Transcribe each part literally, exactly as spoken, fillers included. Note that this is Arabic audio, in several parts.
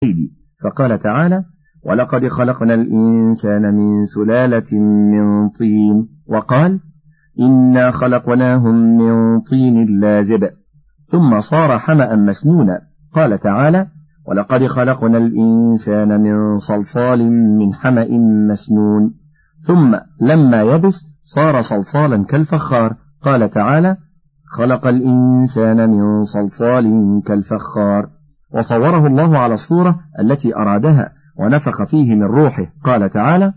فقال تعالى: ولقد خلقنا الإنسان من سلالة من طين. وقال: إنا خلقناهم من طين لازب. ثم صار حمأ مسنونا. قال تعالى: ولقد خلقنا الإنسان من صلصال من حمأ مسنون. ثم لما يبس صار صلصالا كالفخار. قال تعالى: خلق الإنسان من صلصال كالفخار. وصوره الله على الصورة التي أرادها ونفخ فيه من روحه. قال تعالى: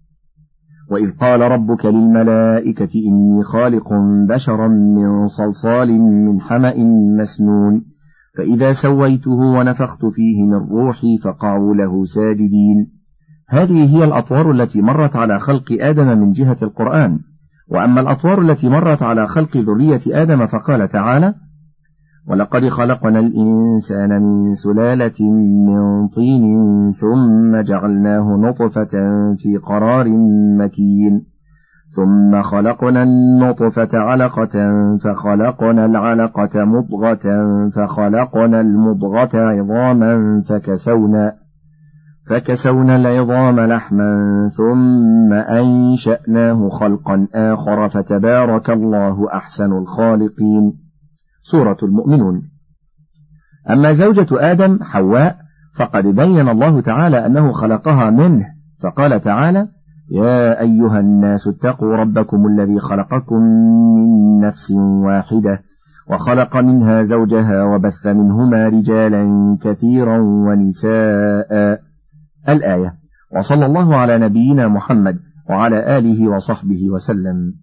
وإذ قال ربك للملائكة إني خالق بشرا من صلصال من حمأ مسنون فإذا سويته ونفخت فيه من روحي فقعوا له ساجدين. هذه هي الأطوار التي مرت على خلق آدم من جهة القرآن. وأما الأطوار التي مرت على خلق ذرية آدم فقال تعالى: ولقد خلقنا الإنسان من سلالة من طين ثم جعلناه نطفة في قرار مكين ثم خلقنا النطفة علقة فخلقنا العلقة مضغة فخلقنا المضغة عظاما فكسونا فكسونا العظام لحما ثم أنشأناه خلقا آخر فتبارك الله أحسن الخالقين. سورة المؤمنون. أما زوجة آدم حواء فقد بين الله تعالى أنه خلقها منه. فقال تعالى: يا أيها الناس اتقوا ربكم الذي خلقكم من نفس واحدة وخلق منها زوجها وبث منهما رجالا كثيرا ونساء. الآية. وصلى الله على نبينا محمد وعلى آله وصحبه وسلم.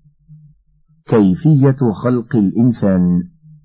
كيفية خلق الإنسان؟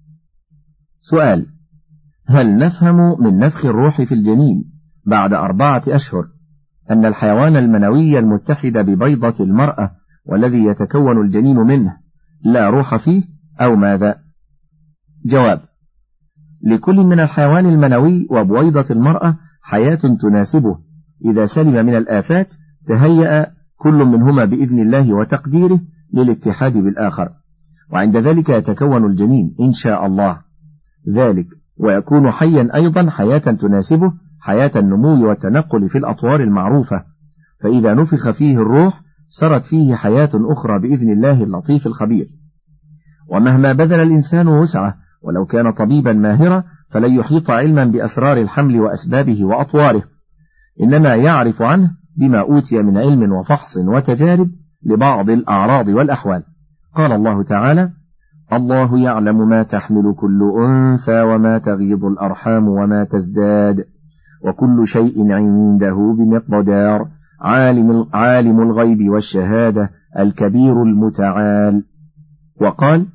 سؤال: هل نفهم من نفخ الروح في الجنين بعد أربعة أشهر أن الحيوان المنوي المتحد ببيضة المرأة والذي يتكون الجنين منه لا روح فيه أو ماذا؟ جواب: لكل من الحيوان المنوي وبويضة المرأة حياة تناسبه. إذا سلم من الآفات تهيأ كل منهما بإذن الله وتقديره للاتحاد بالآخر، وعند ذلك يتكون الجنين إن شاء الله ذلك، ويكون حيا أيضا حياة تناسبه، حياة النمو والتنقل في الأطوار المعروفة. فإذا نفخ فيه الروح سرت فيه حياة أخرى بإذن الله اللطيف الخبير. ومهما بذل الإنسان وسعه ولو كان طبيبا ماهرا فلن يحيط علما بأسرار الحمل وأسبابه وأطواره، إنما يعرف عنه بما أوتي من علم وفحص وتجارب لبعض الأعراض والأحوال. قال الله تعالى: الله يعلم ما تحمل كل أنثى وما تغيض الأرحام وما تزداد وكل شيء عنده بمقدار. عالم, عالم الغيب والشهادة الكبير المتعال. وقال: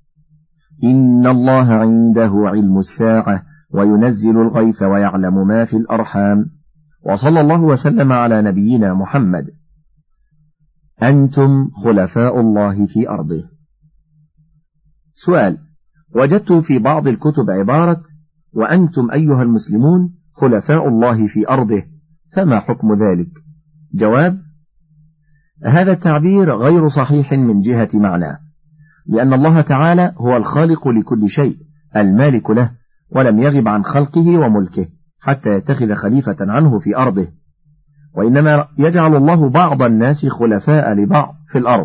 إن الله عنده علم الساعة وينزل الغيث ويعلم ما في الأرحام. وصلى الله وسلم على نبينا محمد. أنتم خلفاء الله في أرضه. سؤال: وجدت في بعض الكتب عبارة وأنتم أيها المسلمون خلفاء الله في أرضه، فما حكم ذلك؟ جواب: هذا التعبير غير صحيح من جهة معناه، لأن الله تعالى هو الخالق لكل شيء المالك له، ولم يغب عن خلقه وملكه حتى يتخذ خليفة عنه في أرضه، وإنما يجعل الله بعض الناس خلفاء لبعض في الأرض،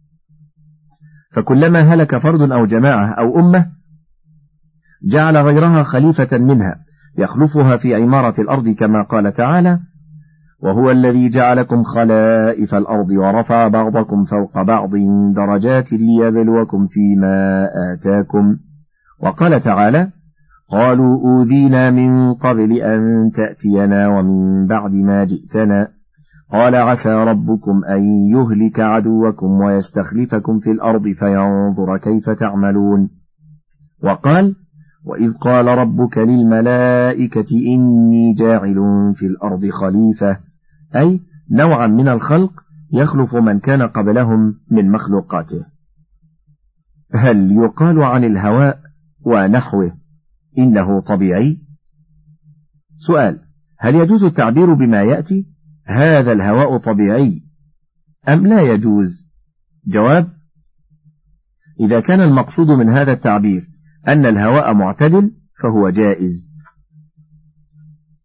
فكلما هلك فرد أو جماعة أو أمة جعل غيرها خليفة منها يخلفها في عمارة الأرض، كما قال تعالى: وهو الذي جعلكم خلائف الأرض ورفع بعضكم فوق بعض درجات ليبلوكم فيما آتاكم. وقال تعالى: قالوا أوذينا من قبل أن تأتينا ومن بعد ما جئتنا قال عسى ربكم أن يهلك عدوكم ويستخلفكم في الأرض فينظر كيف تعملون. وقال: وإذ قال ربك للملائكة إني جاعل في الأرض خليفة، أي نوعا من الخلق يخلف من كان قبلهم من مخلوقاته. هل يقال عن الهواء ونحوه إنه طبيعي؟ سؤال: هل يجوز التعبير بما يأتي هذا الهواء طبيعي أم لا يجوز؟ جواب: إذا كان المقصود من هذا التعبير أن الهواء معتدل فهو جائز.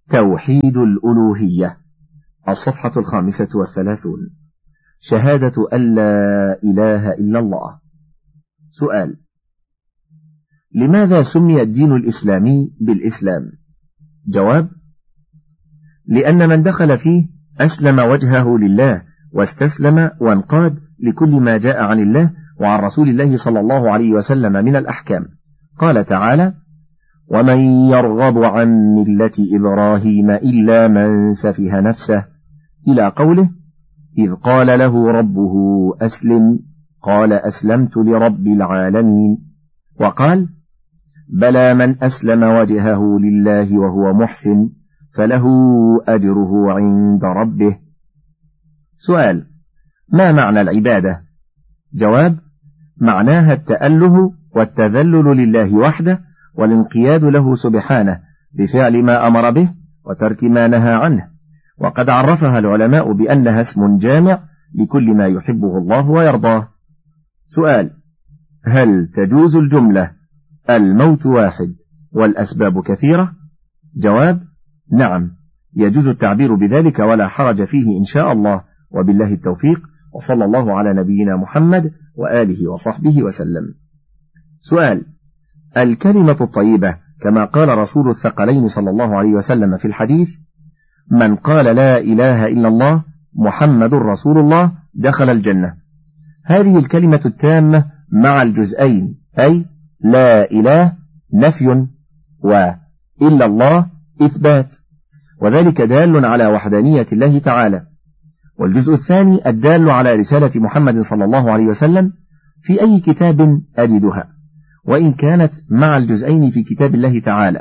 توحيد الألوهية. الصفحة الخامسة والثلاثون. شهادة أن لا إله إلا الله. سؤال: لماذا سمي الدين الإسلامي بالإسلام؟ جواب: لأن من دخل فيه أسلم وجهه لله واستسلم وانقاد لكل ما جاء عن الله وعن رسول الله صلى الله عليه وسلم من الأحكام. قال تعالى: ومن يرغب عن ملة إبراهيم إلا من سفه نفسه، إلى قوله: إذ قال له ربه أسلم قال أسلمت لرب العالمين. وقال: بلى من أسلم وجهه لله وهو محسن فله أجره عند ربه. سؤال: ما معنى العبادة؟ جواب: معناها التأله والتذلل لله وحده والانقياد له سبحانه بفعل ما أمر به وترك ما نهى عنه، وقد عرفها العلماء بأنها اسم جامع لكل ما يحبه الله ويرضاه. سؤال: هل تجوز الجملة الموت واحد والأسباب كثيرة؟ جواب: نعم، يجوز التعبير بذلك ولا حرج فيه إن شاء الله، وبالله التوفيق، وصلى الله على نبينا محمد وآله وصحبه وسلم. سؤال: الكلمة الطيبة كما قال رسول الثقلين صلى الله عليه وسلم في الحديث: من قال لا إله إلا الله محمد رسول الله دخل الجنة، هذه الكلمة التامة مع الجزئين، أي لا إله نفي وإلا الله إثبات، وذلك دال على وحدانية الله تعالى. والجزء الثاني الدال على رسالة محمد صلى الله عليه وسلم في أي كتاب أجدها، وإن كانت مع الجزئين في كتاب الله تعالى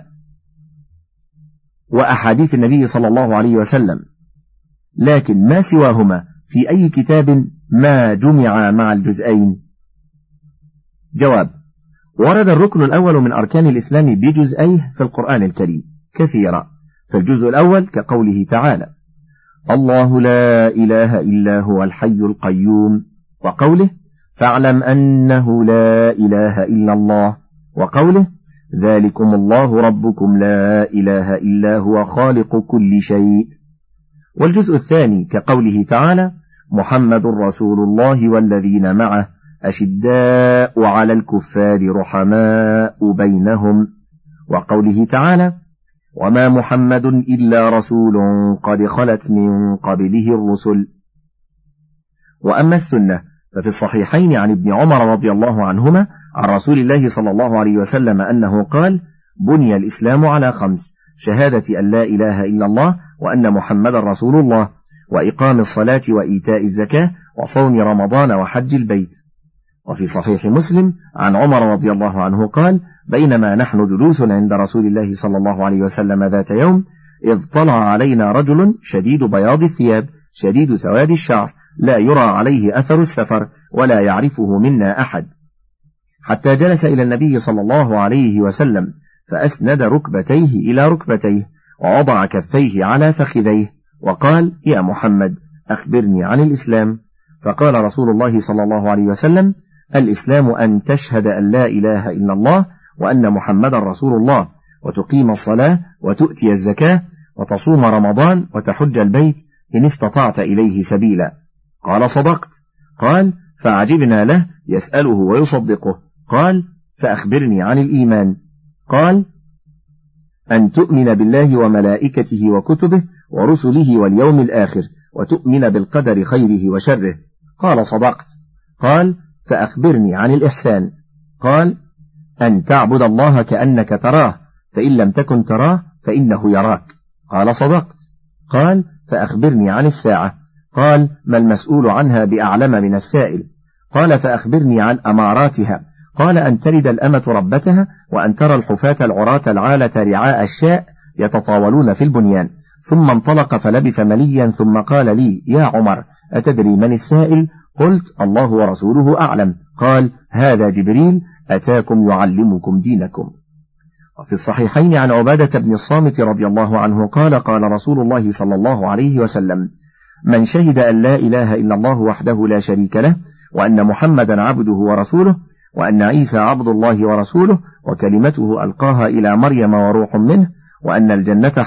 وأحاديث النبي صلى الله عليه وسلم، لكن ما سواهما في أي كتاب ما جمع مع الجزئين؟ جواب: ورد الركن الأول من أركان الإسلام بجزئيه في القرآن الكريم كثيرا، فالجزء الأول كقوله تعالى: الله لا إله إلا هو الحي القيوم، وقوله: فاعلم أنه لا إله إلا الله، وقوله: ذلكم الله ربكم لا إله إلا هو خالق كل شيء. والجزء الثاني كقوله تعالى: محمد رسول الله والذين معه أشداء على الكفار رحماء بينهم، وقوله تعالى: وما محمد إلا رسول قد خلت من قبله الرسل. وأما السنة ففي الصحيحين عن ابن عمر رضي الله عنهما عن رسول الله صلى الله عليه وسلم أنه قال: بني الإسلام على خمس: شهادة أن لا إله إلا الله وأن محمد رسول الله، وإقام الصلاة وإيتاء الزكاة وصوم رمضان وحج البيت. وفي صحيح مسلم عن عمر رضي الله عنه قال: بينما نحن جلوس عند رسول الله صلى الله عليه وسلم ذات يوم إذ طلع علينا رجل شديد بياض الثياب شديد سواد الشعر لا يرى عليه أثر السفر ولا يعرفه منا أحد، حتى جلس إلى النبي صلى الله عليه وسلم فأسند ركبتيه إلى ركبتيه ووضع كفيه على فخذيه وقال: يا محمد أخبرني عن الإسلام. فقال رسول الله صلى الله عليه وسلم: الإسلام أن تشهد أن لا إله إلا الله وأن محمد رسول الله، وتقيم الصلاة وتؤتي الزكاة وتصوم رمضان وتحج البيت إن استطعت إليه سبيلا. قال: صدقت. قال: فعجبنا له يسأله ويصدقه. قال: فأخبرني عن الإيمان. قال: أن تؤمن بالله وملائكته وكتبه ورسله واليوم الآخر وتؤمن بالقدر خيره وشره. قال: صدقت. قال: فأخبرني عن الإحسان. قال: أن تعبد الله كأنك تراه فإن لم تكن تراه فإنه يراك. قال: صدقت. قال: فأخبرني عن الساعة. قال: ما المسؤول عنها بأعلم من السائل. قال: فأخبرني عن أماراتها. قال: أن تلد الأمة ربتها وأن ترى الحفاة العراة العالة رعاء الشاء يتطاولون في البنيان. ثم انطلق فلبث مليا ثم قال لي: يا عمر أتدري من السائل؟ قلت: الله ورسوله أعلم. قال: هذا جبريل أتاكم يعلمكم دينكم. وفي الصحيحين عن عبادة بن الصامت رضي الله عنه قال: قال رسول الله صلى الله عليه وسلم: من شهد أن لا إله إلا الله وحده لا شريك له وأن محمدا عبده ورسوله وأن عيسى عبد الله ورسوله وكلمته ألقاها إلى مريم وروح منه وأن الجنة حق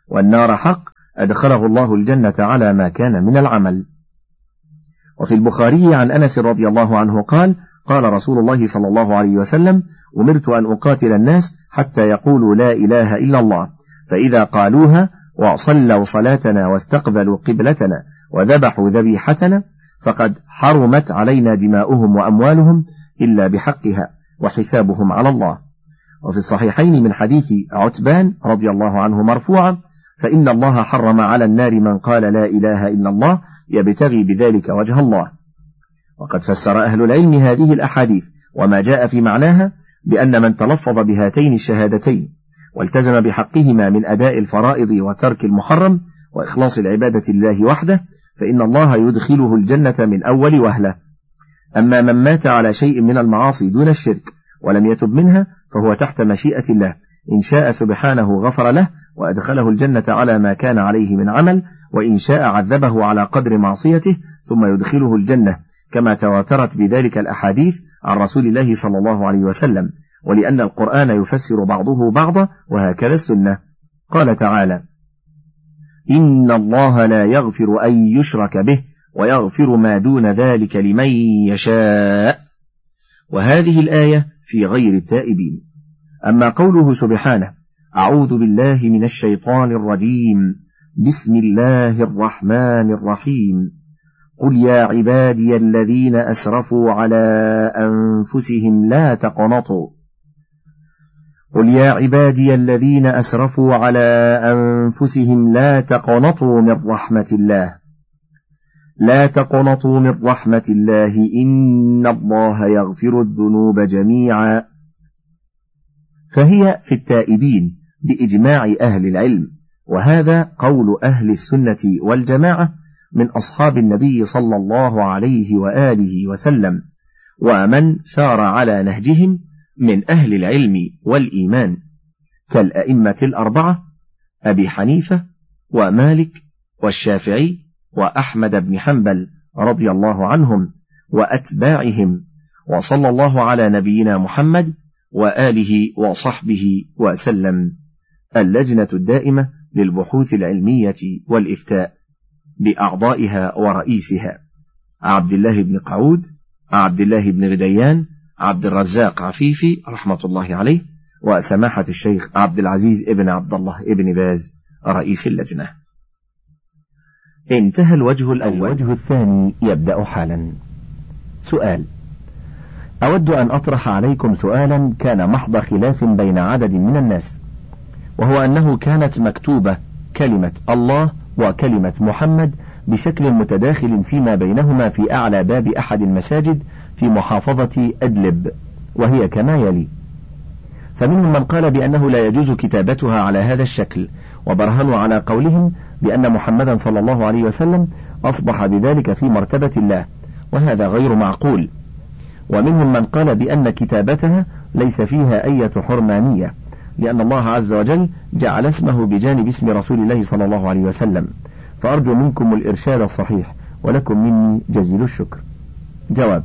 والنار حق أدخله الله الجنة على ما كان من العمل. وفي البخاري عن أنس رضي الله عنه قال: قال رسول الله صلى الله عليه وسلم: أمرت أن أقاتل الناس حتى يقولوا لا إله إلا الله، فإذا قالوها وصلوا صلاتنا واستقبلوا قبلتنا وذبحوا ذبيحتنا فقد حرمت علينا دماؤهم وأموالهم إلا بحقها وحسابهم على الله. وفي الصحيحين من حديث عتبان رضي الله عنه مرفوعا: فإن الله حرم على النار من قال لا إله إلا الله يبتغي بذلك وجه الله. وقد فسر أهل العلم هذه الأحاديث وما جاء في معناها بأن من تلفظ بهاتين الشهادتين والتزم بحقهما من أداء الفرائض وترك المحرم وإخلاص العبادة لله وحده فإن الله يدخله الجنة من أول وهلة. أما من مات على شيء من المعاصي دون الشرك ولم يتب منها فهو تحت مشيئة الله، إن شاء سبحانه غفر له وأدخله الجنة على ما كان عليه من عمل، وإن شاء عذبه على قدر معصيته ثم يدخله الجنة، كما تواترت بذلك الأحاديث عن رسول الله صلى الله عليه وسلم، ولأن القرآن يفسر بعضه بعضا وهكذا السنة. قال تعالى: إن الله لا يغفر أن يشرك به ويغفر ما دون ذلك لمن يشاء. وهذه الآية في غير التائبين. أما قوله سبحانه: أعوذ بالله من الشيطان الرجيم، بسم الله الرحمن الرحيم، قل يا عبادي الذين أسرفوا على أنفسهم لا تقنطوا قل يا عبادي الذين أسرفوا على أنفسهم لا تقنطوا من رحمة الله لا تقنطوا من رحمة الله إن الله يغفر الذنوب جميعا. فهي في التائبين بإجماع أهل العلم، وهذا قول أهل السنة والجماعة من أصحاب النبي صلى الله عليه وآله وسلم، ومن سار على نهجهم من أهل العلم والإيمان كالأئمة الأربعة أبي حنيفة ومالك والشافعي وأحمد بن حنبل رضي الله عنهم وأتباعهم، وصلى الله على نبينا محمد وآله وصحبه وسلم. اللجنة الدائمة للبحوث العلمية والإفتاء بأعضائها ورئيسها: عبد الله بن قعود، عبد الله بن غديان، عبد الرزاق عفيفي رحمة الله عليه، وسماحة الشيخ عبد العزيز ابن عبد الله ابن باز رئيس اللجنة. انتهى الوجه الأول. الوجه الثاني يبدأ حالا. سؤال: أود أن أطرح عليكم سؤالا كان محض خلاف بين عدد من الناس، وهو أنه كانت مكتوبة كلمة الله وكلمة محمد بشكل متداخل فيما بينهما في أعلى باب أحد المساجد في محافظة أدلب، وهي كما يلي: فمنهم من قال بأنه لا يجوز كتابتها على هذا الشكل، وبرهنوا على قولهم بأن محمدا صلى الله عليه وسلم أصبح بذلك في مرتبة الله، وهذا غير معقول. ومنهم من قال بأن كتابتها ليس فيها أي حرمانية، لأن الله عز وجل جعل اسمه بجانب اسم رسول الله صلى الله عليه وسلم. فأرجو منكم الإرشاد الصحيح، ولكم مني جزيل الشكر. جواب: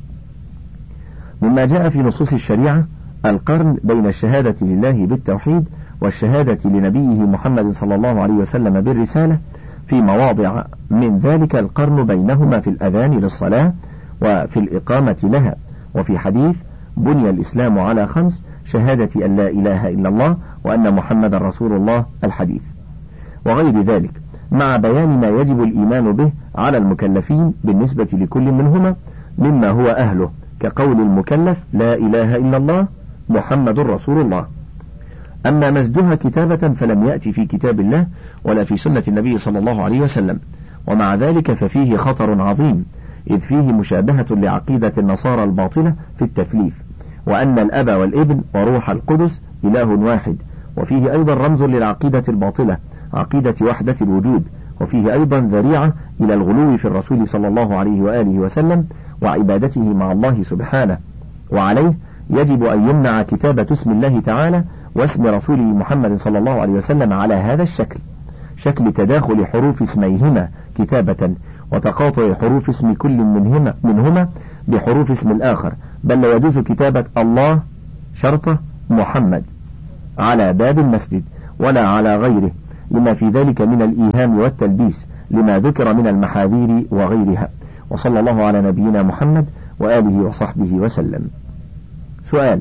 مما جاء في نصوص الشريعة القرن بين الشهادة لله بالتوحيد والشهادة لنبيه محمد صلى الله عليه وسلم بالرسالة في مواضع، من ذلك القرن بينهما في الأذان للصلاة وفي الإقامة لها، وفي حديث بني الإسلام على خمس: شهادة أن لا إله إلا الله وأن محمد رسول الله الحديث، وغير ذلك، مع بيان ما يجب الإيمان به على المكلفين بالنسبة لكل منهما مما هو أهله، كقول المكلف لا إله إلا الله محمد رسول الله. أما مزدها كتابة فلم يأتي في كتاب الله ولا في سنة النبي صلى الله عليه وسلم، ومع ذلك ففيه خطر عظيم، إذ فيه مشابهة لعقيدة النصارى الباطلة في التثليث، وأن الأب والابن وروح القدس إله واحد، وفيه أيضا رمز للعقيدة الباطلة، عقيدة وحدة الوجود، وفيه أيضا ذريعة إلى الغلو في الرسول صلى الله عليه وآله وسلم وعبادته مع الله سبحانه. وعليه يجب أن يمنع كتابة اسم الله تعالى واسم رسوله محمد صلى الله عليه وسلم على هذا الشكل، شكل تداخل حروف اسميهما كتابة وتقاطع حروف اسم كل منهما, منهما بحروف اسم الآخر، بل لا يجوز كتابة الله شرطة محمد على باب المسجد ولا على غيره، لما في ذلك من الإيهام والتلبيس لما ذكر من المحاذير وغيرها. وصلى الله على نبينا محمد وآله وصحبه وسلم. سؤال: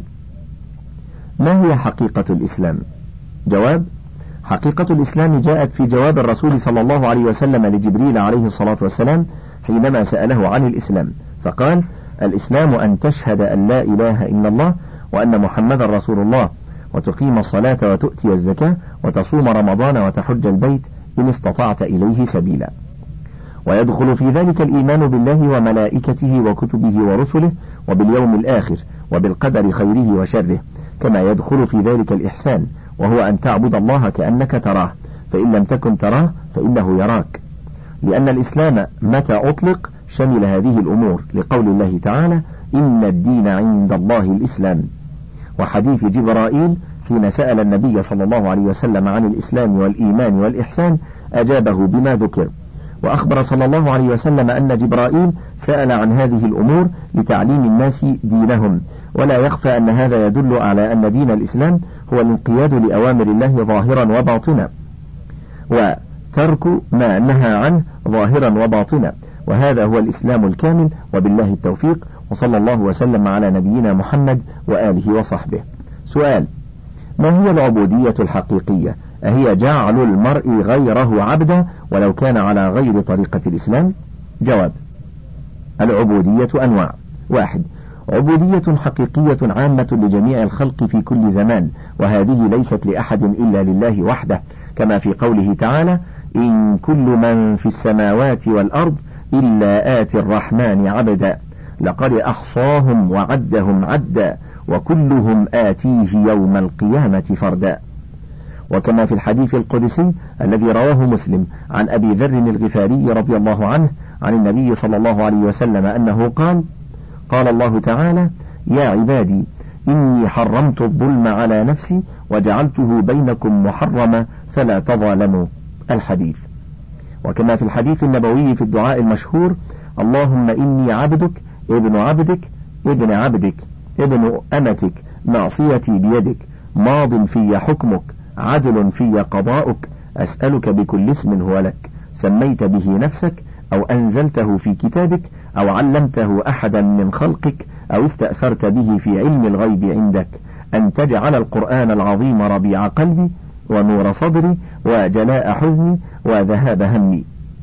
ما هي حقيقة الإسلام؟ جواب: حقيقة الإسلام جاءت في جواب الرسول صلى الله عليه وسلم لجبريل عليه الصلاة والسلام حينما سأله عن الإسلام، فقال: الإسلام أن تشهد أن لا إله إلا الله وأن محمدا رسول الله، وتقيم الصلاة وتؤتي الزكاة وتصوم رمضان وتحج البيت إن استطعت إليه سبيلا. ويدخل في ذلك الإيمان بالله وملائكته وكتبه ورسله وباليوم الآخر وبالقدر خيره وشره، كما يدخل في ذلك الإحسان، وهو أن تعبد الله كأنك تراه، فإن لم تكن تراه فإنه يراك، لأن الإسلام متى أطلق شمل هذه الأمور، لقول الله تعالى: إن الدين عند الله الإسلام. وحديث جبرائيل حين سأل النبي صلى الله عليه وسلم عن الإسلام والإيمان والإحسان أجابه بما ذكر. وأخبر صلى الله عليه وسلم أن جبرائيل سأل عن هذه الأمور لتعليم الناس دينهم، ولا يخفى أن هذا يدل على أن دين الإسلام هو الانقياد لأوامر الله ظاهرا وباطنا، وترك ما نهى عنه ظاهرا وباطنا، وهذا هو الإسلام الكامل، وبالله التوفيق، وصلى الله وسلم على نبينا محمد وآله وصحبه. سؤال: ما هي العبودية الحقيقية؟ أهي جعل المرء غيره عبدا ولو كان على غير طريقة الإسلام؟ جواب: العبودية أنواع. واحد: عبودية حقيقية عامة لجميع الخلق في كل زمان، وهذه ليست لأحد إلا لله وحده، كما في قوله تعالى: إن كل من في السماوات والأرض إلا آتي الرحمن عبدا لقد أحصاهم وعدهم عدا وكلهم آتيه يوم القيامة فردا. وكما في الحديث القدسي الذي رواه مسلم عن أبي ذر الغفاري رضي الله عنه عن النبي صلى الله عليه وسلم أنه قال: قال الله تعالى: يا عبادي إني حرمت الظلم على نفسي وجعلته بينكم محرما فلا تظالموا. الحديث. وكما في الحديث النبوي في الدعاء المشهور: اللهم إني عبدك ابن عبدك ابن عبدك ابن أمتك ناصيتي بيدك ماض في حكمك عدل في قضاؤك أسألك بكل اسم هو لك سميت به نفسك أو أنزلته في كتابك أو علمته أحدا من خلقك أو استأثرت به في علم الغيب عندك أن تجعل القرآن العظيم ربيع قلبي ونور صدري وجلاء حزني وذهاب همي.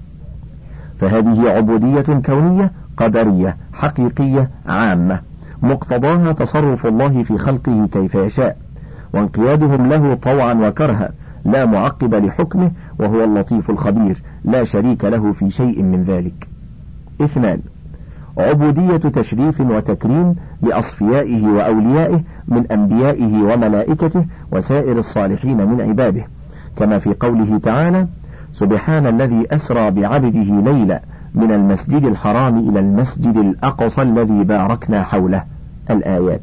فهذه عبودية كونية قدرية حقيقية عامة، مقتضاها تصرف الله في خلقه كيف يشاء، وانقيادهم له طوعا وكرها، لا معقب لحكمه، وهو اللطيف الخبير لا شريك له في شيء من ذلك. اثنان: عبودية تشريف وتكريم لأصفيائه وأوليائه من أنبيائه وملائكته وسائر الصالحين من عباده، كما في قوله تعالى: سبحان الذي أسرى بعبده ليلا من المسجد الحرام إلى المسجد الأقصى الذي باركنا حوله. الآيات.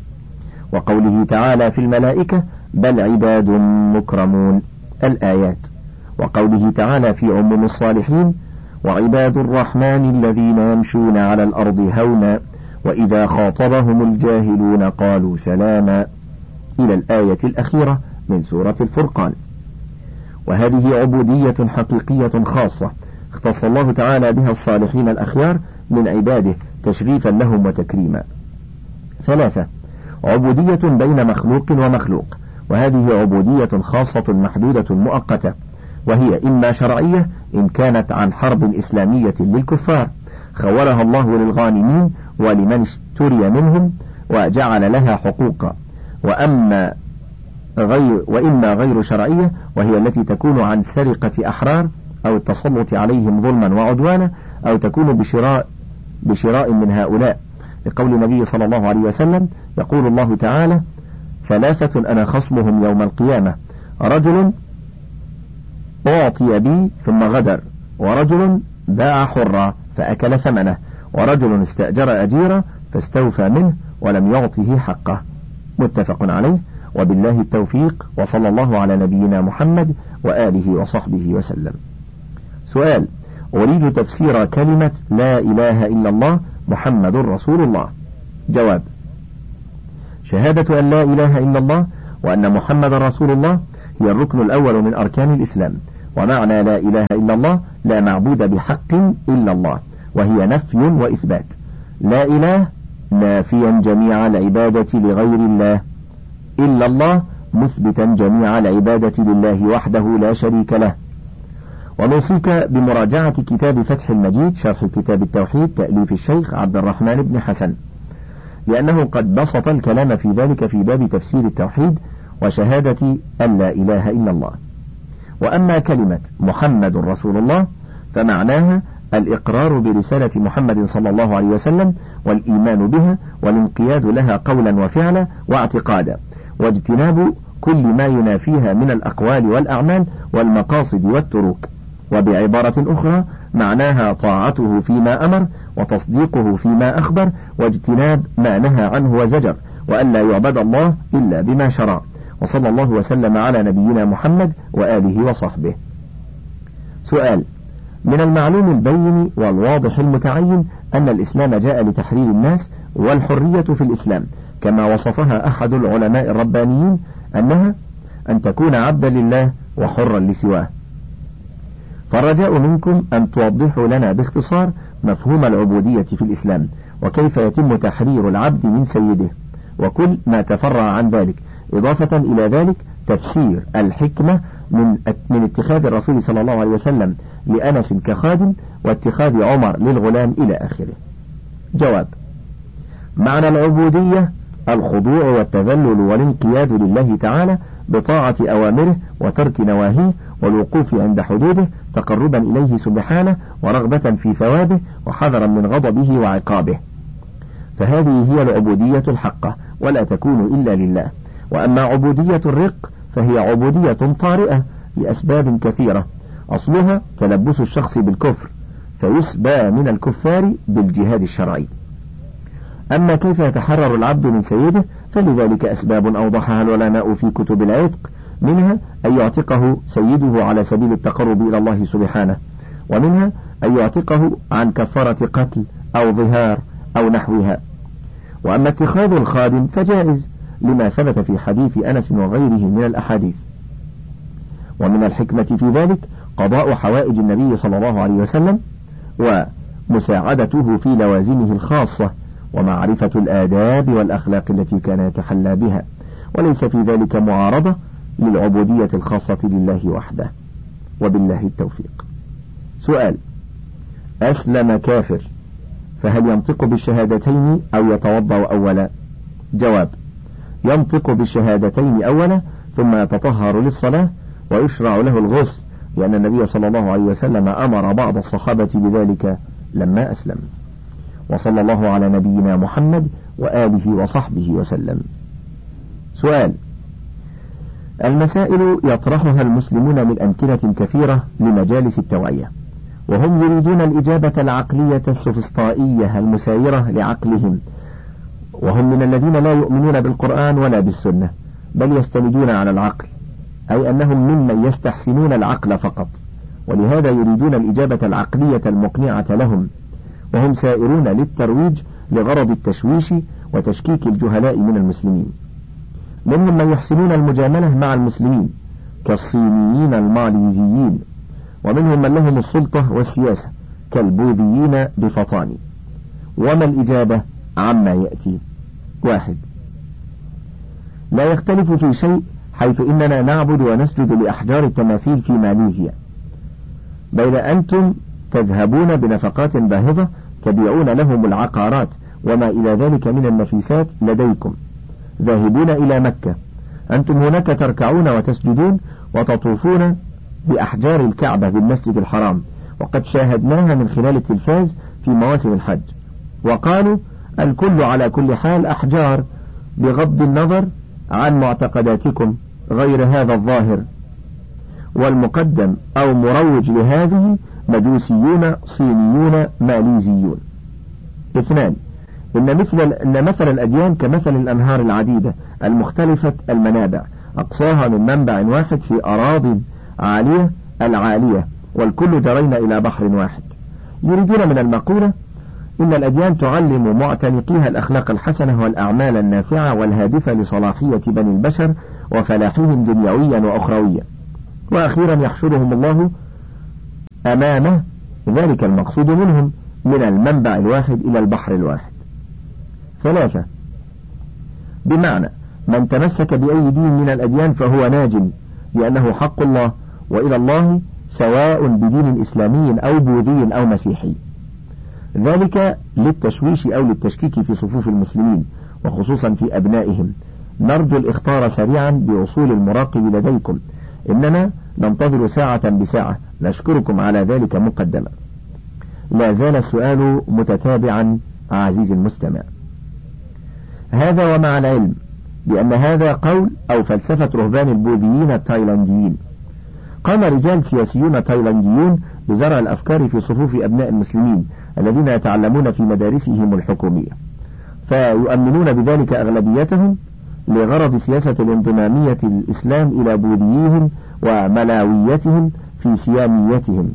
وقوله تعالى في الملائكة: بل عباد مكرمون. الآيات. وقوله تعالى في عموم الصالحين: وعباد الرحمن الذين يمشون على الأرض هونا وإذا خاطبهم الجاهلون قالوا سلاما، إلى الآية الأخيرة من سورة الفرقان. وهذه عبودية حقيقية خاصة اختص الله تعالى بها الصالحين الأخيار من عباده تشريفا لهم وتكريما. ثلاثة: عبودية بين مخلوق ومخلوق، وهذه عبودية خاصة محدودة مؤقتة، وهي إما شرعية إن كانت عن حرب إسلامية للكفار خولها الله للغانمين ولمن اشتري منهم وجعل لها حقوقا، وأما غير وإما غير شرعية وهي التي تكون عن سرقة أحرار أو التسلط عليهم ظلما وعدوانا، أو تكون بشراء بشراء من هؤلاء، لقول النبي صلى الله عليه وسلم: يقول الله تعالى: ثلاثة أنا خصمهم يوم القيامة، رجل أعطي بي ثم غدر، ورجل باع حرا فأكل ثمنه، ورجل استأجر أجيرا فاستوفى منه ولم يعطه حقه. متفق عليه، وبالله التوفيق، وصلى الله على نبينا محمد وآله وصحبه وسلم. سؤال: أريد تفسير كلمة لا إله إلا الله محمد رسول الله. جواب: شهادة أن لا إله إلا الله وأن محمد رسول الله هي الركن الأول من أركان الإسلام، ومعنى لا إله إلا الله لا معبود بحق إلا الله، وهي نفي وإثبات. لا إله نافيا جميع العبادة لغير الله، إلا الله مثبتا جميع العبادة لله وحده لا شريك له. ونوصيك بمراجعة كتاب فتح المجيد شرح كتاب التوحيد تأليف الشيخ عبد الرحمن بن حسن، لأنه قد بسط الكلام في ذلك في باب تفسير التوحيد وشهادة أن لا إله إلا الله. وأما كلمة محمد رسول الله فمعناها الإقرار برسالة محمد صلى الله عليه وسلم والإيمان بها والانقياد لها قولا وفعلا واعتقادا، واجتناب كل ما ينافيها من الأقوال والأعمال والمقاصد والتروك. وبعبارة أخرى معناها طاعته فيما أمر وتصديقه فيما أخبر واجتناب ما نهى عنه وزجر، وأن لا يعبد الله إلا بما شرع. وصلى الله وسلم على نبينا محمد وآله وصحبه. سؤال: من المعلوم البين والواضح المتعين أن الإسلام جاء لتحرير الناس والحرية في الإسلام كما وصفها أحد العلماء الربانيين أنها أن تكون عبدا لله وحرا لسواه، فالرجاء منكم أن توضحوا لنا باختصار مفهوم العبودية في الإسلام، وكيف يتم تحرير العبد من سيده، وكل ما تفرع عن ذلك، إضافة إلى ذلك تفسير الحكمة من من اتخاذ الرسول صلى الله عليه وسلم لأنس كخادم واتخاذ عمر للغلام إلى آخره. جواب: معنى العبودية الخضوع والتذلل والانقياد لله تعالى بطاعة أوامره وترك نواهيه والوقوف عند حدوده تقربا إليه سبحانه ورغبة في ثوابه وحذرا من غضبه وعقابه، فهذه هي العبودية الحقة ولا تكون إلا لله. وأما عبودية الرق فهي عبودية طارئة لأسباب كثيرة، أصلها تلبس الشخص بالكفر فيسبى من الكفار بالجهاد الشرعي. أما كيف يتحرر العبد من سيده فلذلك أسباب أوضحها العلماء في كتب العتق، منها أن يعتقه سيده على سبيل التقرب إلى الله سبحانه، ومنها أن يعتقه عن كفارة قتل أو ظهار أو نحوها. وأما اتخاذ الخادم فجائز لما ثبت في حديث أنس وغيره من الأحاديث. ومن الحكمة في ذلك قضاء حوائج النبي صلى الله عليه وسلم ومساعدته في لوازمه الخاصة ومعرفة الآداب والأخلاق التي كان يتحلى بها، وليس في ذلك معارضة للعبودية الخاصة لله وحده. وبالله التوفيق. سؤال: أسلم كافر فهل ينطق بالشهادتين أو يتوضأ أولا؟ جواب: ينطق بالشهادتين أولا ثم يتطهر للصلاة ويشرع له الغسل، لأن النبي صلى الله عليه وسلم أمر بعض الصحابة بذلك لما أسلم. وصلى الله على نبينا محمد وآله وصحبه وسلم. سؤال: المسائل يطرحها المسلمون من أمكنة كثيرة لمجالس التوعية، وهم يريدون الإجابة العقلية السوفسطائية المسايرة لعقلهم، وهم من الذين لا يؤمنون بالقرآن ولا بالسنة بل يستندون على العقل، أي أنهم ممن يستحسنون العقل فقط، ولهذا يريدون الإجابة العقلية المقنعة لهم، وهم سائرون للترويج لغرض التشويش وتشكيك الجهلاء من المسلمين. منهم من يحسنون المجاملة مع المسلمين كالصينيين الماليزيين، ومنهم من لهم السلطة والسياسة كالبوذيين بفطان. وما الإجابة عما يأتي؟ واحد: لا يختلف في شيء حيث إننا نعبد ونسجد لأحجار التماثيل في ماليزيا، بين أنتم تذهبون بنفقات باهظة تبيعون لهم العقارات وما إلى ذلك من النفيسات لديكم، ذاهبون إلى مكة، أنتم هناك تركعون وتسجدون وتطوفون بأحجار الكعبة بالمسجد الحرام، وقد شاهدناها من خلال التلفاز في مواسم الحج، وقالوا الكل على كل حال أحجار بغض النظر عن معتقداتكم غير هذا الظاهر، والمقدم أو مروج لهذه مجوسيون صينيون ماليزيون. اثنان: إن مثل إن مثل الأديان كمثل الأنهار العديدة المختلفة المنابع، أقصاها من منبع واحد في أراضٍ عالية العالية، والكل جرين إلى بحر واحد. يريدون من المقولة إن الأديان تعلم معتنقيها الأخلاق الحسنة والأعمال النافعة والهادفة لصلاحية بني البشر وفلاحهم دنيويا وأخرويا. وأخيرا يحشرهم الله أمامه ذلك المقصود منهم من المنبع الواحد إلى البحر الواحد. ثلاثة، بمعنى من تمسك بأي دين من الأديان فهو ناج، لأنه حق الله، وإلى الله سواء بدين إسلامي أو بوذي أو مسيحي، ذلك للتشويش أو للتشكيك في صفوف المسلمين وخصوصا في أبنائهم. نرجو الإخطار سريعا بوصول المراقب لديكم، إننا ننتظر ساعة بساعة، نشكركم على ذلك مقدما. لا زال السؤال متتابعا عزيزي المستمع. هذا ومع العلم بأن هذا قول أو فلسفة رهبان البوذيين التايلانديين. قام رجال سياسيون تايلانديون بزرع الأفكار في صفوف أبناء المسلمين الذين يتعلمون في مدارسهم الحكومية، فيؤمنون بذلك أغلبيتهم لغرض سياسة الانضمامية الإسلام إلى بوذيهم وملاويتهم في سياميتهم،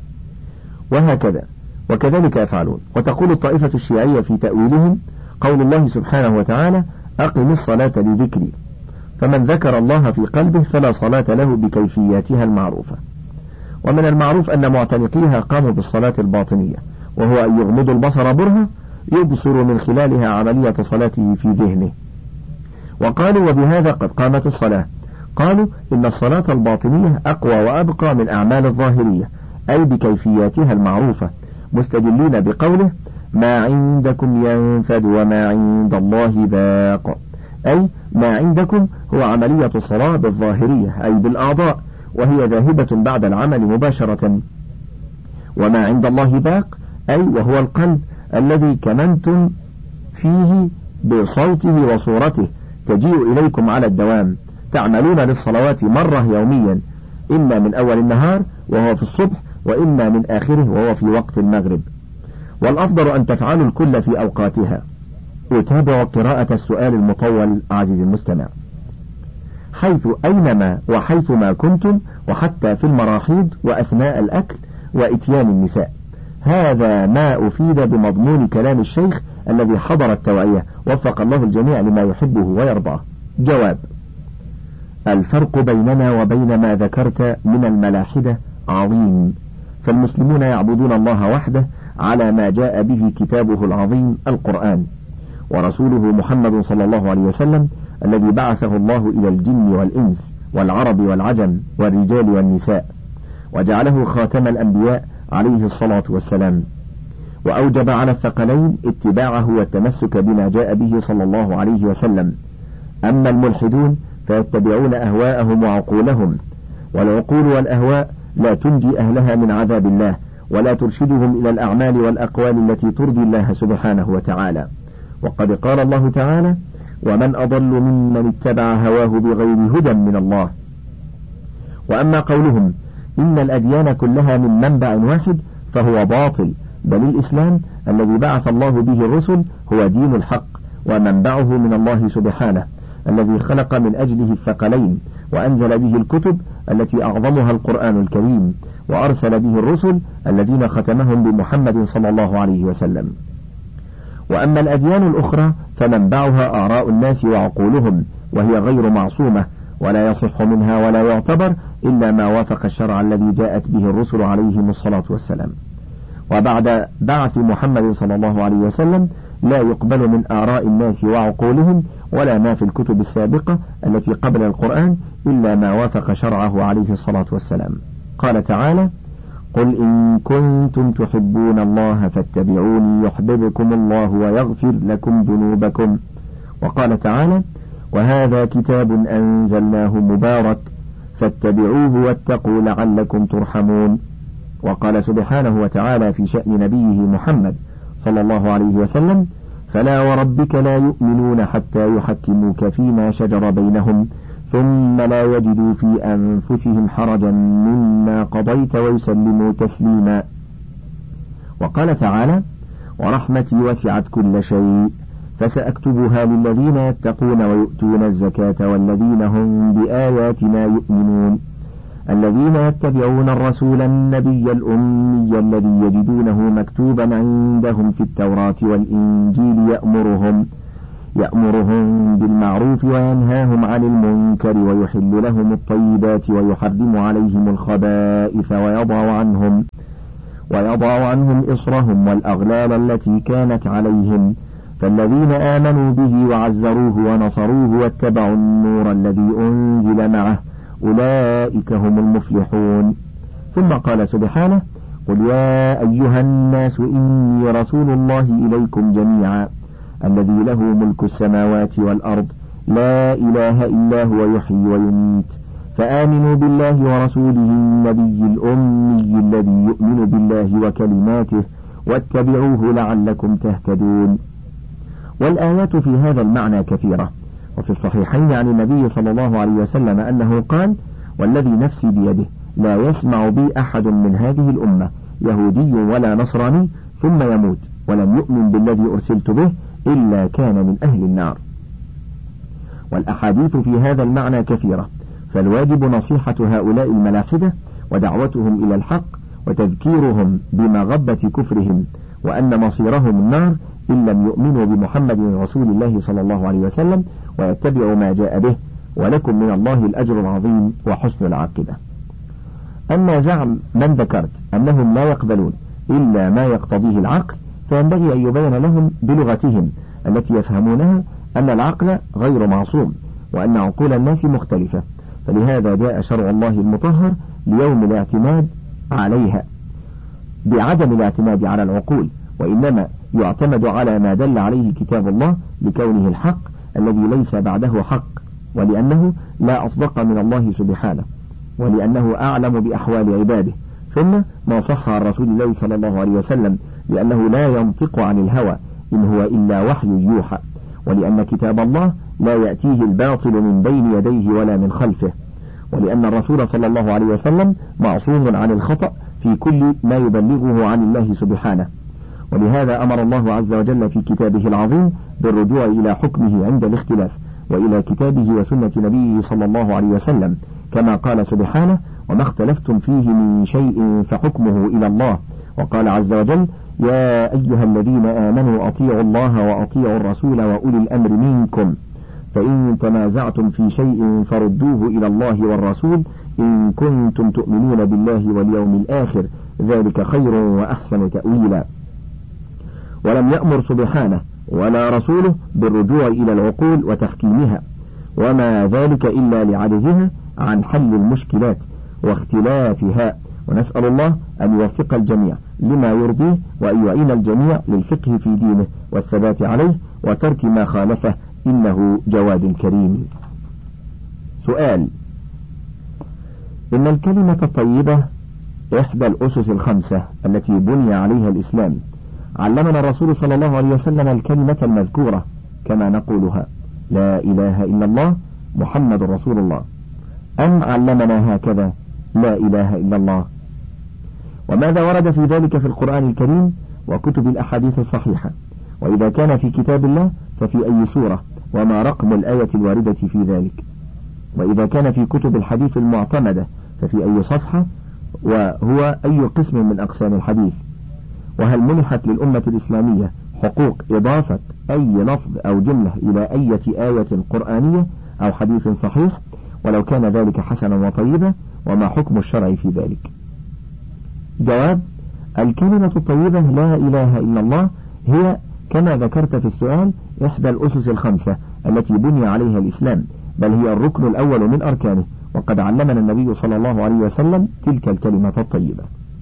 وهكذا وكذلك يفعلون. وتقول الطائفة الشيعية في تأويلهم قول الله سبحانه وتعالى: أقم الصلاة لذكري، فمن ذكر الله في قلبه فلا صلاة له بكيفياتها المعروفة. ومن المعروف أن معتنقيها قاموا بالصلاة الباطنية، وهو أن يغمض البصر برهة يبصر من خلالها عملية صلاته في ذهنه. وقالوا وبهذا قد قامت الصلاة. قالوا إن الصلاة الباطنية أقوى وأبقى من أعمال الظاهرية، أي بكيفياتها المعروفة، مستدلين بقوله: ما عندكم ينفد وما عند الله باق، أي ما عندكم هو عملية الصلاة بالظاهرية أي بالأعضاء، وهي ذاهبة بعد العمل مباشرة، وما عند الله باق أي وهو القلب الذي كمنتم فيه بصوته وصورته، تجيء إليكم على الدوام، تعملون للصلوات مرة يوميا، إما من أول النهار وهو في الصبح، وإما من آخره وهو في وقت المغرب، والأفضل أن تفعلوا الكل في أوقاتها. أتابع قراءة السؤال المطول عزيزي المستمع. حيث أينما وحيثما كنتم، وحتى في المراحيض وأثناء الأكل وإتيان النساء. هذا ما أفيد بمضمون كلام الشيخ الذي حضر التوعية، وفق الله الجميع لما يحبه ويرضاه. جواب: الفرق بيننا وبين ما ذكرت من الملاحدة عظيم، فالمسلمون يعبدون الله وحده على ما جاء به كتابه العظيم القرآن، ورسوله محمد صلى الله عليه وسلم الذي بعثه الله إلى الجن والإنس والعرب والعجم والرجال والنساء، وجعله خاتم الأنبياء عليه الصلاة والسلام، وأوجب على الثقلين اتباعه والتمسك بما جاء به صلى الله عليه وسلم. أما الملحدون فيتبعون أهواءهم وعقولهم، والعقول والأهواء لا تنجي أهلها من عذاب الله، ولا ترشدهم إلى الأعمال والأقوال التي ترضي الله سبحانه وتعالى. وقد قال الله تعالى: ومن أضل ممن اتبع هواه بغير هدى من الله. وأما قولهم إن الأديان كلها من منبع واحد فهو باطل، بل الإسلام الذي بعث الله به الرسل هو دين الحق، ومنبعه من الله سبحانه الذي خلق من أجله الثقلين، وأنزل به الكتب التي أعظمها القرآن الكريم، وأرسل به الرسل الذين ختمهم بمحمد صلى الله عليه وسلم. وأما الأديان الأخرى فمنبعها آراء الناس وعقولهم، وهي غير معصومة، ولا يصح منها ولا يعتبر إلا ما وافق الشرع الذي جاءت به الرسل عليهم الصلاة والسلام. وبعد بعث محمد صلى الله عليه وسلم لا يقبل من آراء الناس وعقولهم ولا ما في الكتب السابقة التي قبل القرآن إلا ما وافق شرعه عليه الصلاة والسلام. قال تعالى: قل إن كنتم تحبون الله فاتبعوني يحببكم الله ويغفر لكم ذنوبكم. وقال تعالى: وهذا كتاب أنزلناه مبارك فاتبعوه واتقوا لعلكم ترحمون. وقال سبحانه وتعالى في شأن نبيه محمد صلى الله عليه وسلم: فلا وربك لا يؤمنون حتى يحكموك فيما شجر بينهم ثم لا يجدوا في أنفسهم حرجا مما قضيت ويسلموا تسليما. وقال تعالى: ورحمتي وسعت كل شيء فسأكتبها للذين يتقون ويؤتون الزكاة والذين هم بآياتنا يؤمنون الذين يتبعون الرسول النبي الأمي الذي يجدونه مكتوبا عندهم في التوراة والإنجيل يأمرهم يأمرهم بالمعروف وينهاهم عن المنكر ويحل لهم الطيبات ويحرم عليهم الخبائث ويضع عنهم ويضع عنهم إصرهم والأغلال التي كانت عليهم. فالذين آمنوا به وعزروه ونصروه واتبعوا النور الذي أنزل معه أولئك هم المفلحون. ثم قال سبحانه: قل يا أيها الناس إني رسول الله إليكم جميعا الذي له ملك السماوات والأرض لا إله إلا هو يحيي ويميت فآمنوا بالله ورسوله النبي الأمي الذي يؤمن بالله وكلماته واتبعوه لعلكم تهتدون. والآيات في هذا المعنى كثيرة، وفي الصحيحين عن النبي صلى الله عليه وسلم أنه قال: والذي نفسي بيده لا يسمع بي أحد من هذه الأمة يهودي ولا نصراني ثم يموت ولم يؤمن بالذي أرسلت به إلا كان من أهل النار. والأحاديث في هذا المعنى كثيرة، فالواجب نصيحة هؤلاء الملاحدة ودعوتهم إلى الحق وتذكيرهم بمغبة كفرهم وأن مصيرهم النار إن لم يؤمنوا بمحمد رسول الله صلى الله عليه وسلم ويتبعوا ما جاء به، ولكم من الله الأجر العظيم وحسن العاقبة. أما زعم من ذكرت أنهم لا يقبلون إلا ما يقتضيه العقل، فينبغي أن يبين لهم بلغتهم التي يفهمونها أن العقل غير معصوم وأن عقول الناس مختلفة، فلهذا جاء شرع الله المطهر ليوم الاعتماد عليها بعدم الاعتماد على العقول، وإنما يعتمد على ما دل عليه كتاب الله لكونه الحق الذي ليس بعده حق، ولأنه لا أصدق من الله سبحانه، ولأنه أعلم بأحوال عباده. ثم ما صح عن رسول الله صلى الله عليه وسلم لأنه لا ينطق عن الهوى إن هو إلا وحي يوحى، ولأن كتاب الله لا يأتيه الباطل من بين يديه ولا من خلفه، ولأن الرسول صلى الله عليه وسلم معصوم عن الخطأ في كل ما يبلغه عن الله سبحانه. ولهذا أمر الله عز وجل في كتابه العظيم بالرجوع إلى حكمه عند الاختلاف وإلى كتابه وسنة نبيه صلى الله عليه وسلم، كما قال سبحانه: وما اختلفتم فيه من شيء فحكمه إلى الله. وقال عز وجل: يا أيها الذين آمنوا أطيعوا الله وأطيعوا الرسول وأولي الأمر منكم فإن تنازعتم في شيء فردوه إلى الله والرسول إن كنتم تؤمنون بالله واليوم الآخر ذلك خير وأحسن تأويلا. ولم يأمر سبحانه ولا رسوله بالرجوع إلى العقول وتحكيمها، وما ذلك إلا لعجزها عن حل المشكلات واختلافها، ونسأل الله أن يوفق الجميع لما يرضيه وأن يعين الجميع للفقه في دينه والثبات عليه وترك ما خالفه إنه جواد كريم. سؤال: إن الكلمة الطيبة إحدى الأسس الخمسة التي بني عليها الإسلام، علمنا الرسول صلى الله عليه وسلم الكلمة المذكورة كما نقولها لا إله إلا الله محمد رسول الله، أم علمنا هكذا لا إله إلا الله؟ وماذا ورد في ذلك في القرآن الكريم وكتب الأحاديث الصحيحة؟ وإذا كان في كتاب الله ففي أي سورة؟ وما رقم الآية الواردة في ذلك؟ وإذا كان في كتب الحديث المعتمدة ففي أي صفحة؟ وهو أي قسم من أقسام الحديث؟ وهل منحت للأمة الإسلامية حقوق إضافة أي لفظ أو جملة إلى أي آية قرآنية أو حديث صحيح؟ ولو كان ذلك حسنا وطيبا وما حكم الشرع في ذلك؟ جواب: الكلمة الطيبة لا إله إلا الله هي كما ذكرت في السؤال إحدى الأسس الخمسة التي بني عليها الإسلام، بل هي الركن الأول من أركانه، وقد علمنا النبي صلى الله عليه وسلم تلك الكلمة الطيبة.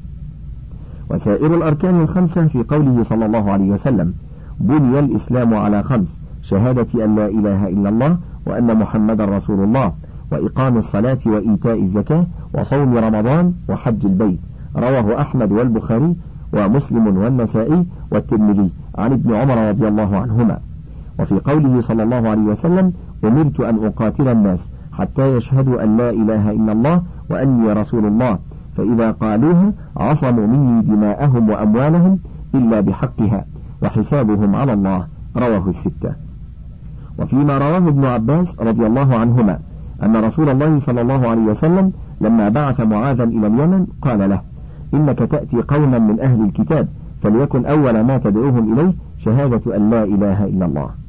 وسائر الأركان الخمسة في قوله صلى الله عليه وسلم: بني الإسلام على خمس: شهادة أن لا إله إلا الله وأن محمد رسول الله وإقام الصلاة وإيتاء الزكاة وصوم رمضان وحج البيت. رواه أحمد والبخاري ومسلم والنسائي والترمذي عن ابن عمر رضي الله عنهما. وفي قوله صلى الله عليه وسلم: أمرت أن أقاتل الناس حتى يشهدوا أن لا إله إلا الله وأني رسول الله، فإذا قالوها عصموا مني دماءهم وأموالهم إلا بحقها وحسابهم على الله. رواه الستة. وفيما رواه ابن عباس رضي الله عنهما أن رسول الله صلى الله عليه وسلم لما بعث معاذا إلى اليمن قال له: إنك تأتي قوما من أهل الكتاب فليكن أول ما تدعوهم إليه شهادة أن لا إله إلا الله.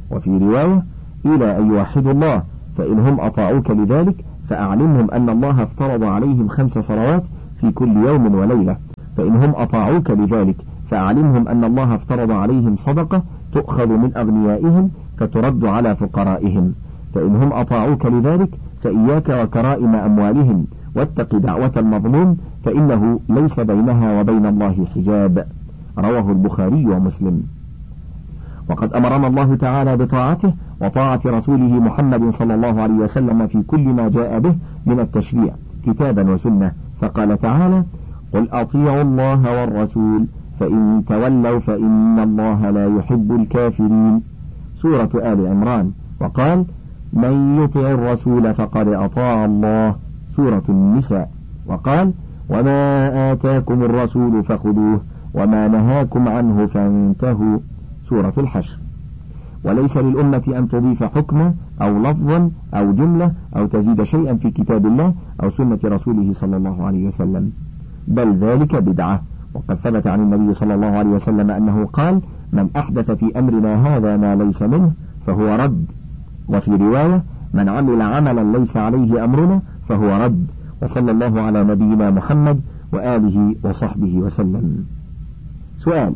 وفي رواية إلى أن يوحدوا الله، فإنهم أطاعوك لذلك فأعلمهم أن الله افترض عليهم خمس صلوات في كل يوم وليلة، فإنهم أطاعوك لذلك فأعلمهم أن الله افترض عليهم صدقة تؤخذ من أغنيائهم فترد على فقرائهم، فإنهم أطاعوك لذلك فإياك وكرائم أموالهم، واتق دعوة المظلوم فإنه ليس بينها وبين الله حجاب. رواه البخاري ومسلم. وقد أمرنا الله تعالى بطاعته وطاعة رسوله محمد صلى الله عليه وسلم في كل ما جاء به من التشريع كتابا وسنة، فقال تعالى: قل أطيعوا الله والرسول فإن تولوا فإن الله لا يحب الكافرين، سورة آل عمران. وقال: من يطع الرسول فقد أطاع الله، سورة النساء. وقال: وما آتاكم الرسول فخذوه وما نهاكم عنه فانتهوا، سورة الحشر. وليس للأمة أن تضيف حكما أو لفظا أو جملة أو تزيد شيئا في كتاب الله أو سنة رسوله صلى الله عليه وسلم، بل ذلك بدعة. وقد ثبت عن النبي صلى الله عليه وسلم أنه قال: من أحدث في أمرنا هذا ما ليس منه فهو رد. وفي رواية: من عمل عملا ليس عليه أمرنا فهو رد. وصلى الله على نبينا محمد وآله وصحبه وسلم. سؤال: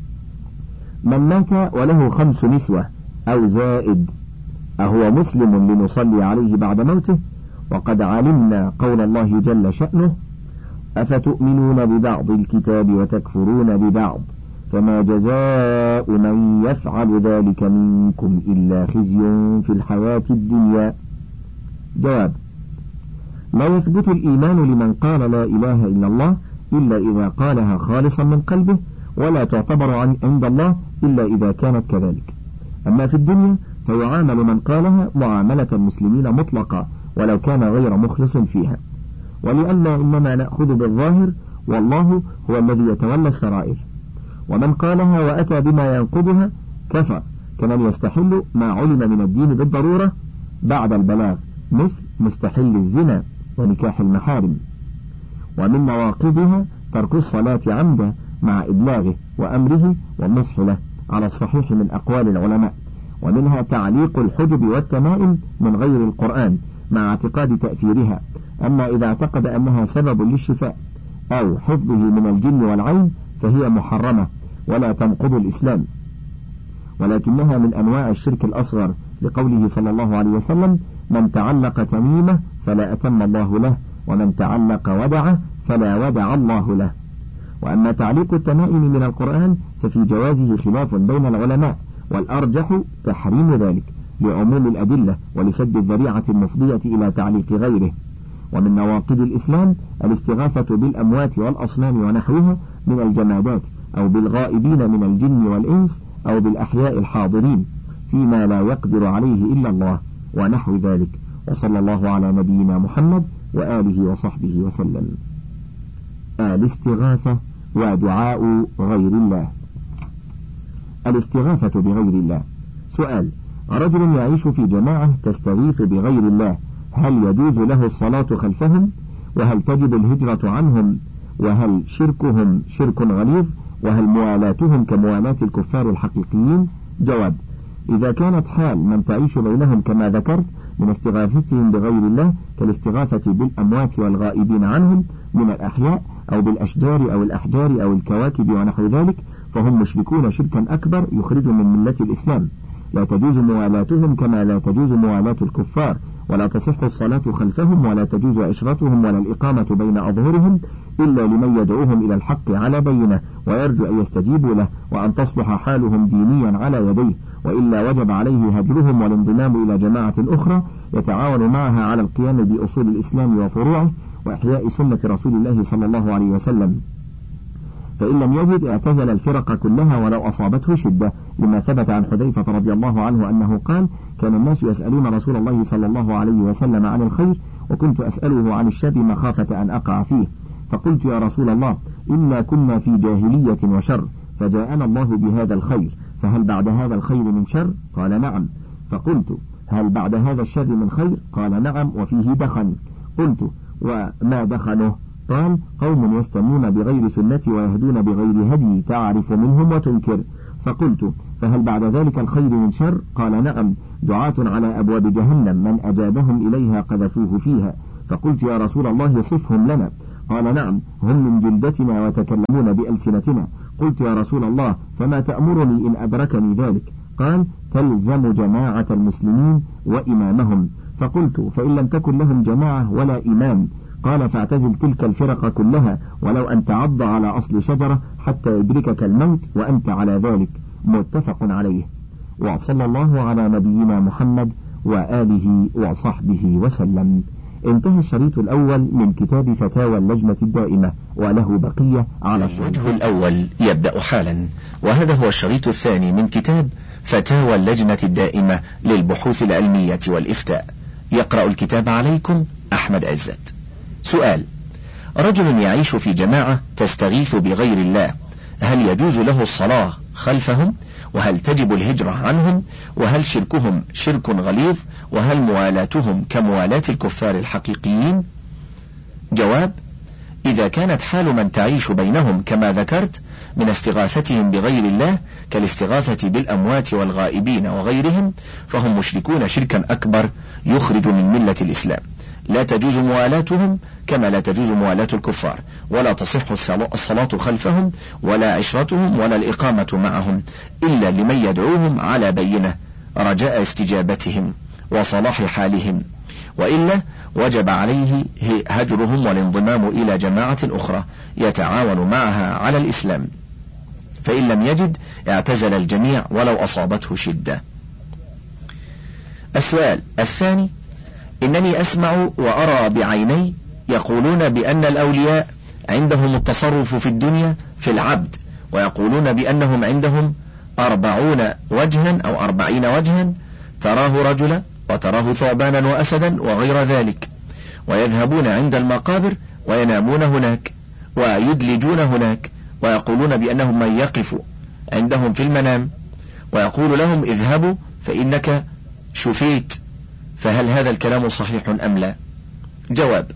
من مات وله خمس نسوة أو زائد أهو مسلم لنصلي عليه بعد موته؟ وقد علمنا قول الله جل شأنه: أفتؤمنون ببعض الكتاب وتكفرون ببعض فما جزاء من يفعل ذلك منكم إلا خزي في الحياة الدنيا. جواب: لا يثبت الإيمان لمن قال لا إله إلا الله إلا إذا قالها خالصا من قلبه، ولا تعتبر عند الله إلا إذا كانت كذلك. أما في الدنيا فيعامل من قالها معاملة المسلمين مطلقة ولو كان غير مخلص فيها، ولأن إنما نأخذ بالظاهر والله هو الذي يتولى السرائر. ومن قالها وأتى بما ينقضها كفر كمن يستحل ما علم من الدين بالضرورة بعد البلاغ، مثل مستحل الزنا ونكاح المحارم. ومن نواقضها ترك الصلاة عمدا مع إبلاغه وأمره والنصح له على الصحيح من أقوال العلماء. ومنها تعليق الحجب والتمائم من غير القرآن مع اعتقاد تأثيرها، أما إذا اعتقد أنها سبب للشفاء أو حفظه من الجن والعين فهي محرمة ولا تنقض الإسلام، ولكنها من أنواع الشرك الأصغر، لقوله صلى الله عليه وسلم: من تعلق تميمة فلا أتم الله له، ومن تعلق ودعه فلا ودع الله له. وأما تعليق التمائم من القرآن ففي جوازه خلاف بين العلماء، والأرجح تحريم ذلك لعموم الأدلة ولسد الذريعة المفضية إلى تعليق غيره. ومن نواقض الإسلام الاستغاثة بالأموات والأصنام ونحوها من الجمادات، أو بالغائبين من الجن والإنس، أو بالأحياء الحاضرين فيما لا يقدر عليه إلا الله ونحو ذلك. وصلى الله على نبينا محمد وآله وصحبه وسلم. الاستغاثة ودعاء غير الله. الاستغاثة بغير الله. سؤال: رجل يعيش في جماعة تستغيث بغير الله، هل يجوز له الصلاة خلفهم؟ وهل تجب الهجرة عنهم؟ وهل شركهم شرك غليظ؟ وهل موالاتهم كموالاة الكفار الحقيقيين؟ جواب: إذا كانت حال من تعيش بينهم كما ذكرت من استغاثتهم بغير الله كالاستغاثة بالأموات والغائبين عنهم من الأحياء أو بالأشجار أو الأحجار أو الكواكب ونحو ذلك، فهم مشركون شركا أكبر يخرج من ملة الإسلام، لا تجوز موالاتهم كما لا تجوز موالاة الكفار، ولا تصح الصلاة خلفهم، ولا تجوز عشرتهم ولا الإقامة بين أظهرهم إلا لمن يدعوهم إلى الحق على بينة ويرجو أن يستجيبوا له وأن تصلح حالهم دينيا على يديه، وإلا وجب عليه هجرهم والانضمام إلى جماعة أخرى يتعاون معها على القيام بأصول الإسلام وفروعه وإحياء سنة رسول الله صلى الله عليه وسلم. فإن لم يجد اعتزل الفرق كلها ولو أصابته شدة، لما ثبت عن حذيفة رضي الله عنه أنه قال: كان الناس يسألون رسول الله صلى الله عليه وسلم عن الخير، وكنت أسأله عن الشر مخافة أن أقع فيه، فقلت: يا رسول الله، إنا كنا في جاهلية وشر، فجاءنا الله بهذا الخير، فهل بعد هذا الخير من شر؟ قال: نعم. فقلت: هل بعد هذا الشر من خير؟ قال: نعم، وفيه دخن. قلت: وما دخنه؟ قال: قوم يستنون بغير سنتي ويهدون بغير هدي، تعرف منهم وتنكر. فقلت: فهل بعد ذلك الخير من شر؟ قال نعم، دعاة على أبواب جهنم من أجابهم إليها قذفوه فيها. فقلت يا رسول الله صفهم لنا. قال نعم، هم من جلدتنا ويتكلمون بألسنتنا. قلت يا رسول الله فما تأمرني إن أدركني ذلك؟ قال تلزم جماعة المسلمين وإمامهم. فقلت فإن لم تكن لهم جماعة ولا إمام؟ قال فاعتزل تلك الفرق كلها ولو أن تعض على أصل شجرة حتى يدركك الموت وأنت على ذلك. متفق عليه. وصلى الله على نبينا محمد وآله وصحبه وسلم. انتهى الشريط الأول من كتاب فتاوى اللجنة الدائمة، وله بقية على الشريط. الوجه الأول يبدأ حالا، وهذا هو الشريط الثاني من كتاب فتاوى اللجنة الدائمة للبحوث العلمية والإفتاء. يقرأ الكتاب عليكم أحمد عزت. سؤال: رجل يعيش في جماعة تستغيث بغير الله، هل يجوز له الصلاة خلفهم؟ وهل تجب الهجرة عنهم؟ وهل شركهم شرك غليظ؟ وهل موالاتهم كموالاة الكفار الحقيقيين؟ جواب: إذا كانت حال من تعيش بينهم كما ذكرت من استغاثتهم بغير الله كالاستغاثة بالأموات والغائبين وغيرهم، فهم مشركون شركا أكبر يخرج من ملة الإسلام، لا تجوز موالاتهم كما لا تجوز موالاة الكفار، ولا تصح الصلاة خلفهم ولا عشرتهم ولا الإقامة معهم إلا لمن يدعوهم على بينة رجاء استجابتهم وصلاح حالهم، وإلا وجب عليه هجرهم والانضمام إلى جماعة أخرى يتعاون معها على الإسلام، فإن لم يجد اعتزل الجميع ولو أصابته شدة. السؤال الثاني: إنني أسمع وأرى بعيني يقولون بأن الأولياء عندهم التصرف في الدنيا في العبد، ويقولون بأنهم عندهم أربعون وجها أو أربعين وجها، تراه رجلا وتراه ثعبانا وأسدا وغير ذلك، ويذهبون عند المقابر وينامون هناك ويدلجون هناك، ويقولون بأنهم من يقف عندهم في المنام ويقول لهم اذهبوا فإنك شفيت، فهل هذا الكلام صحيح أم لا؟ جواب: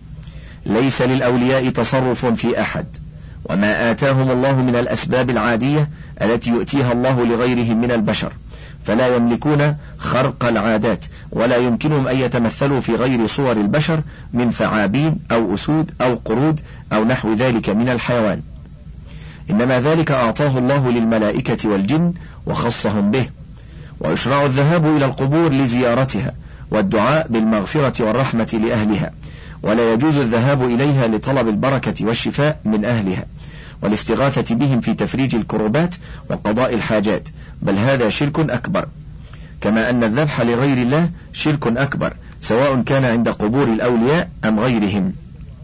ليس للأولياء تصرف في أحد، وما آتاهم الله من الأسباب العادية التي يؤتيها الله لغيرهم من البشر، فلا يملكون خرق العادات، ولا يمكنهم أن يتمثلوا في غير صور البشر من ثعابين أو أسود أو قرود أو نحو ذلك من الحيوان، إنما ذلك أعطاه الله للملائكة والجن وخصهم به. ويشرع الذهاب إلى القبور لزيارتها والدعاء بالمغفرة والرحمة لأهلها، ولا يجوز الذهاب إليها لطلب البركة والشفاء من أهلها والاستغاثة بهم في تفريج الكروبات وقضاء الحاجات، بل هذا شرك أكبر، كما أن الذبح لغير الله شرك أكبر سواء كان عند قبور الأولياء أم غيرهم،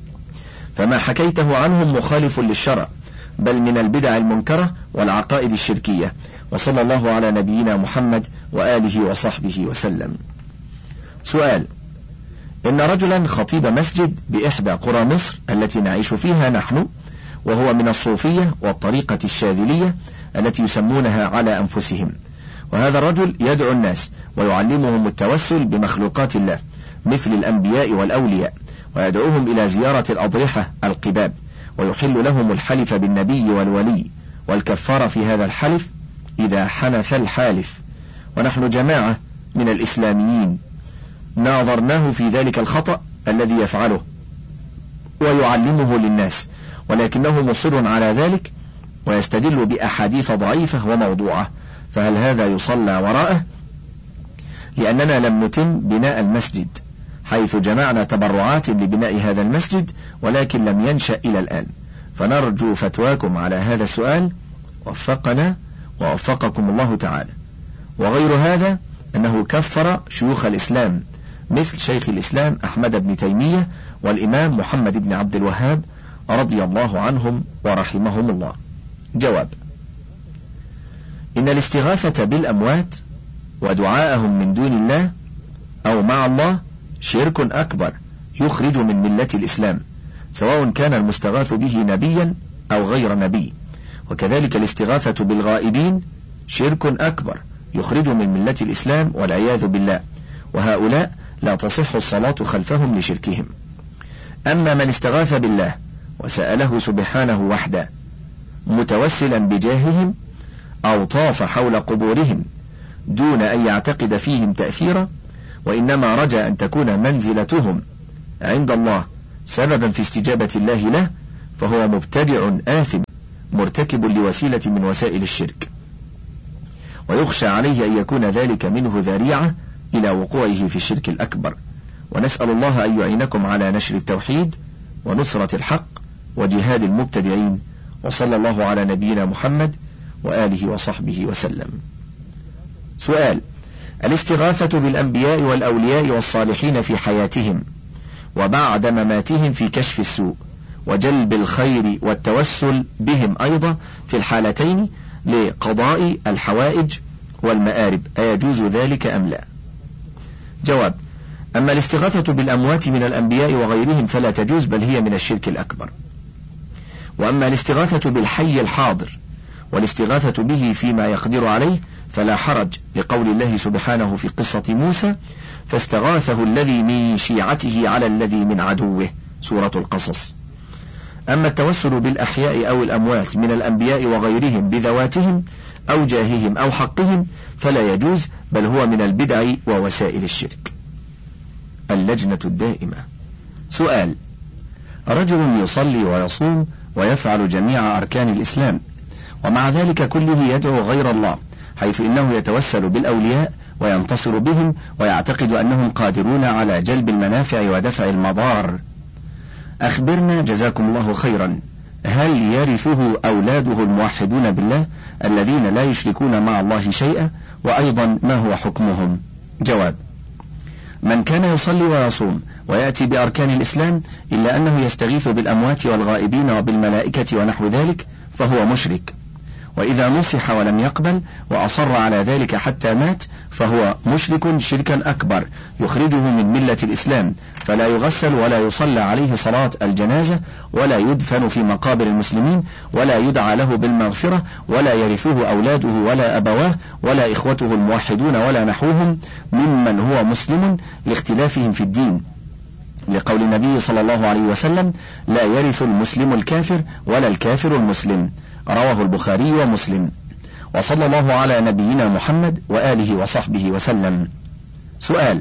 فما حكيته عنهم مخالف للشرع، بل من البدع المنكرة والعقائد الشركية. وصلى الله على نبينا محمد وآله وصحبه وسلم. سؤال: إن رجلا خطيب مسجد بإحدى قرى مصر التي نعيش فيها نحن، وهو من الصوفية والطريقة الشاذلية التي يسمونها على أنفسهم، وهذا الرجل يدعو الناس ويعلمهم التوسل بمخلوقات الله مثل الأنبياء والأولياء، ويدعوهم إلى زيارة الأضرحة القباب، ويحل لهم الحلف بالنبي والولي والكفارة في هذا الحلف إذا حنث الحالف، ونحن جماعة من الإسلاميين ناظرناه في ذلك الخطأ الذي يفعله ويعلمه للناس، ولكنه مصر على ذلك ويستدل بأحاديث ضعيفة وموضوعة، فهل هذا يصلى وراءه؟ لأننا لم نتم بناء المسجد، حيث جمعنا تبرعات لبناء هذا المسجد ولكن لم ينشأ إلى الآن، فنرجو فتواكم على هذا السؤال، وفقنا ووفقكم الله تعالى. وغير هذا أنه كفر شيوخ الإسلام مثل شيخ الإسلام أحمد بن تيمية والإمام محمد بن عبد الوهاب رضي الله عنهم ورحمهم الله. جواب: إن الاستغاثة بالأموات ودعاءهم من دون الله أو مع الله شرك أكبر يخرج من ملة الإسلام، سواء كان المستغاث به نبيا أو غير نبي، وكذلك الاستغاثة بالغائبين شرك أكبر يخرج من ملة الإسلام والعياذ بالله، وهؤلاء لا تصح الصلاة خلفهم لشركهم. أما من استغاث بالله وسأله سبحانه وحده متوسلا بجاههم أو طاف حول قبورهم دون أن يعتقد فيهم تأثيرا، وإنما رجى أن تكون منزلتهم عند الله سببا في استجابة الله له، فهو مبتدع آثم مرتكب لوسيلة من وسائل الشرك، ويخشى عليه أن يكون ذلك منه ذريعة إلى وقوعه في الشرك الأكبر. ونسأل الله أن يعينكم على نشر التوحيد ونصرة الحق وجهاد المبتدعين، وصلى الله على نبينا محمد وآله وصحبه وسلم. سؤال: الاستغاثة بالأنبياء والأولياء والصالحين في حياتهم وبعد مماتهم في كشف السوء وجلب الخير والتوسل بهم أيضا في الحالتين لقضاء الحوائج والمآرب، أيجوز ذلك أم لا؟ جواب: أما الاستغاثة بالأموات من الأنبياء وغيرهم فلا تجوز، بل هي من الشرك الأكبر. وأما الاستغاثة بالحي الحاضر والاستغاثة به فيما يقدر عليه فلا حرج، لقول الله سبحانه في قصة موسى: فاستغاثه الذي من شيعته على الذي من عدوه، سورة القصص. أما التوسل بالأحياء أو الأموات من الأنبياء وغيرهم بذواتهم أو جاههم أو حقهم فلا يجوز، بل هو من البدع ووسائل الشرك. اللجنة الدائمة. سؤال: رجل يصلي ويصوم ويفعل جميع أركان الإسلام، ومع ذلك كله يدعو غير الله، حيث إنه يتوسل بالأولياء وينتصر بهم ويعتقد أنهم قادرون على جلب المنافع ودفع المضار. أخبرنا جزاكم الله خيرا، هل يرثه أولاده الموحدون بالله الذين لا يشركون مع الله شيئا؟ وأيضا ما هو حكمهم؟ جواب: من كان يصلي ويصوم ويأتي بأركان الإسلام إلا أنه يستغيث بالأموات والغائبين وبالملائكة ونحو ذلك فهو مشرك، وإذا نصح ولم يقبل وأصر على ذلك حتى مات فهو مشرك شركا أكبر يخرجه من ملة الإسلام، فلا يغسل ولا يصلى عليه صلاة الجنازة ولا يدفن في مقابر المسلمين ولا يدعى له بالمغفرة ولا يرثه أولاده ولا أبواه ولا إخوته الموحدون ولا نحوهم ممن هو مسلم لاختلافهم في الدين، لقول النبي صلى الله عليه وسلم: لا يرث المسلم الكافر ولا الكافر المسلم، رواه البخاري ومسلم. وصلى الله على نبينا محمد وآله وصحبه وسلم. سؤال: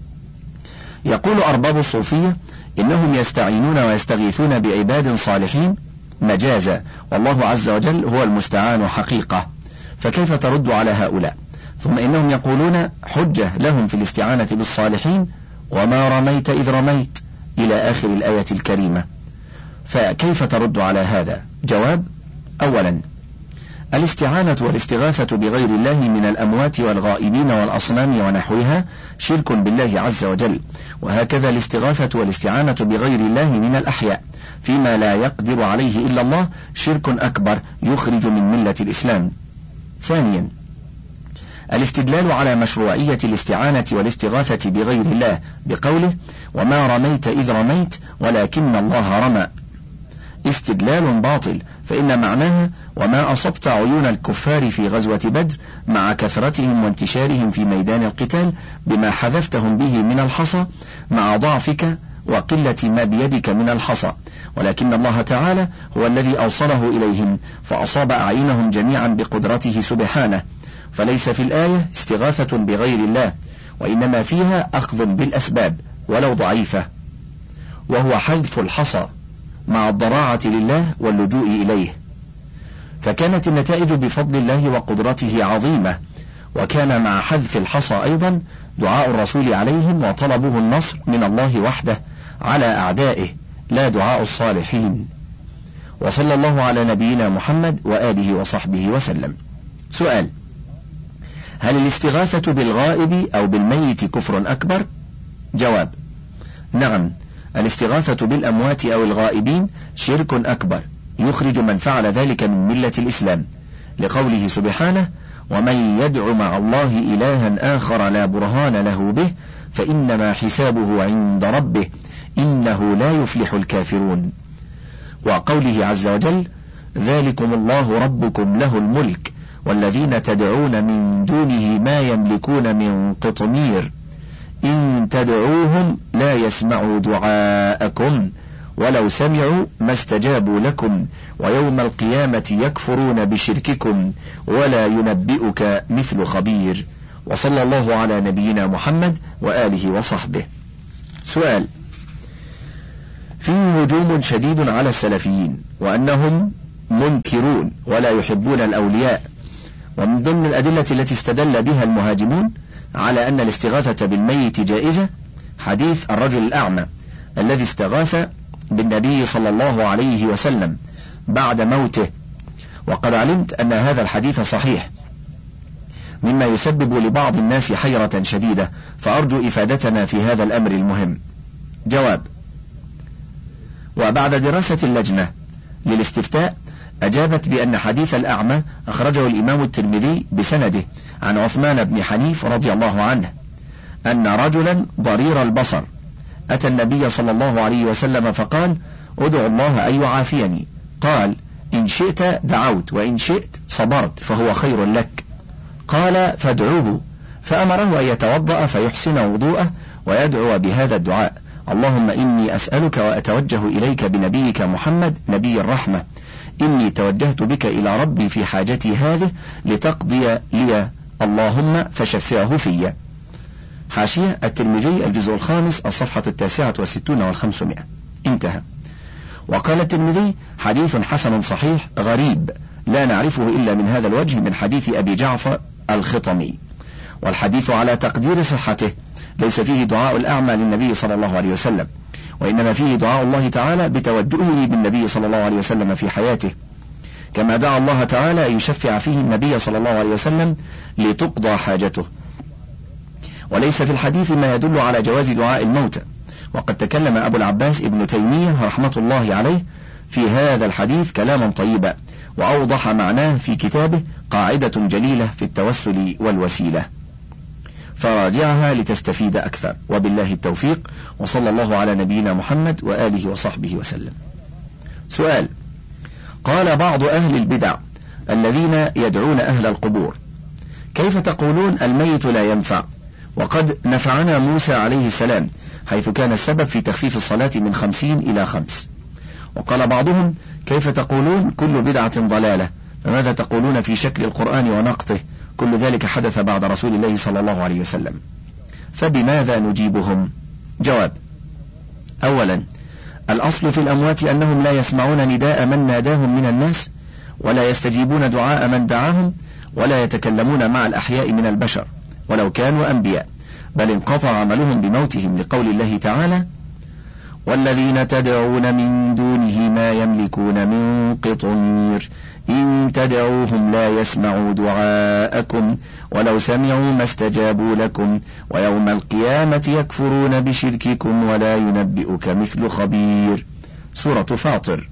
يقول أرباب الصوفية إنهم يستعينون ويستغيثون بعباد صالحين مجازا، والله عز وجل هو المستعان حقيقة، فكيف ترد على هؤلاء؟ ثم إنهم يقولون حجة لهم في الاستعانة بالصالحين: وما رميت إذ رميت، إلى آخر الآية الكريمة، فكيف ترد على هذا؟ جواب: أولا، الاستعانة والاستغاثة بغير الله من الأموات والغائبين والأصنام ونحوها شرك بالله عز وجل، وهكذا الاستغاثة والاستعانة بغير الله من الأحياء فيما لا يقدر عليه إلا الله شرك أكبر يخرج من ملة الإسلام. ثانيا، الاستدلال على مشروعية الاستعانة والاستغاثة بغير الله بقوله: وما رميت إذ رميت ولكن الله رمى، استدلال باطل، فإن معناها: وما أصبت عيون الكفار في غزوة بدر مع كثرتهم وانتشارهم في ميدان القتال بما حذفتهم به من الحصى مع ضعفك وقلة ما بيدك من الحصى، ولكن الله تعالى هو الذي أوصله إليهم فأصاب أعينهم جميعا بقدرته سبحانه، فليس في الآية استغاثة بغير الله، وإنما فيها أخذ بالأسباب ولو ضعيفة، وهو حذف الحصى مع الضراعة لله واللجوء إليه، فكانت النتائج بفضل الله وقدرته عظيمة. وكان مع حذف الحصى أيضا دعاء الرسول عليهم وطلبه النصر من الله وحده على أعدائه، لا دعاء الصالحين. وصلى الله على نبينا محمد وآله وصحبه وسلم. سؤال: هل الاستغاثة بالغائب أو بالميت كفر أكبر؟ جواب: نعم، الاستغاثة بالأموات أو الغائبين شرك أكبر يخرج من فعل ذلك من ملة الإسلام، لقوله سبحانه: ومن يدع مع الله إلها آخر لا برهان له به فإنما حسابه عند ربه إنه لا يفلح الكافرون. وقوله عز وجل: ذلكم الله ربكم له الملك والذين تدعون من دونه ما يملكون من قطمير إن تدعوهم لا يسمعوا دعاءكم ولو سمعوا ما استجابوا لكم ويوم القيامة يكفرون بشرككم ولا ينبئك مثل خبير. وصلى الله على نبينا محمد وآله وصحبه. سؤال: فيه هجوم شديد على السلفيين وأنهم منكرون ولا يحبون الأولياء، ومن ضمن الأدلة التي استدل بها المهاجمون على أن الاستغاثة بالميت جائزة حديث الرجل الأعمى الذي استغاث بالنبي صلى الله عليه وسلم بعد موته، وقد علمت أن هذا الحديث صحيح، مما يسبب لبعض الناس حيرة شديدة، فأرجو إفادتنا في هذا الأمر المهم. جواب: وبعد دراسة اللجنة للاستفتاء أجابت بأن حديث الأعمى أخرجه الإمام الترمذي بسنده عن عثمان بن حنيف رضي الله عنه أن رجلا ضرير البصر أتى النبي صلى الله عليه وسلم فقال: ادعو الله أن يعافيني. قال: إن شئت دعوت وإن شئت صبرت فهو خير لك. قال: فادعوه. فأمره أن يتوضأ فيحسن وضوءه ويدعو بهذا الدعاء: اللهم إني أسألك وأتوجه إليك بنبيك محمد نبي الرحمة، إني توجهت بك إلى ربي في حاجتي هذه لتقضي لي، اللهم فشفعه في. حاشية الترمذي الجزء الخامس الصفحة التاسعة والستون والخمسمائة. انتهى. وقال الترمذي: حديث حسن صحيح غريب لا نعرفه إلا من هذا الوجه من حديث أبي جعفر الخطمي. والحديث على تقدير صحته ليس فيه دعاء الأعمى للنبي صلى الله عليه وسلم، وإنما فيه دعاء الله تعالى بتوجهه بالنبي صلى الله عليه وسلم في حياته، كما دعا الله تعالى أن يشفع فيه النبي صلى الله عليه وسلم لتقضى حاجته. وليس في الحديث ما يدل على جواز دعاء الموتى، وقد تكلم أبو العباس ابن تيمية رحمة الله عليه في هذا الحديث كلاما طيبا، وأوضح معناه في كتابه قاعدة جليلة في التوسل والوسيلة، فراجعها لتستفيد أكثر. وبالله التوفيق، وصلى الله على نبينا محمد وآله وصحبه وسلم. سؤال: قال بعض أهل البدع الذين يدعون أهل القبور: كيف تقولون الميت لا ينفع وقد نفعنا موسى عليه السلام حيث كان السبب في تخفيف الصلاة من خمسين إلى خمس؟ وقال بعضهم: كيف تقولون كل بدعة ضلالة، فماذا تقولون في شكل القرآن ونقطه؟ كل ذلك حدث بعد رسول الله صلى الله عليه وسلم. فبماذا نجيبهم؟ جواب: أولا، الأصل في الأموات أنهم لا يسمعون نداء من ناداهم من الناس، ولا يستجيبون دعاء من دعاهم، ولا يتكلمون مع الأحياء من البشر ولو كانوا أنبياء، بل انقطع عملهم بموتهم، لقول الله تعالى: والذين تدعون من دونه ما يملكون من قطمير إن تدعوهم لا يسمعوا دعاءكم ولو سمعوا ما استجابوا لكم ويوم القيامة يكفرون بشرككم ولا ينبئك مثل خبير. سورة فاطر.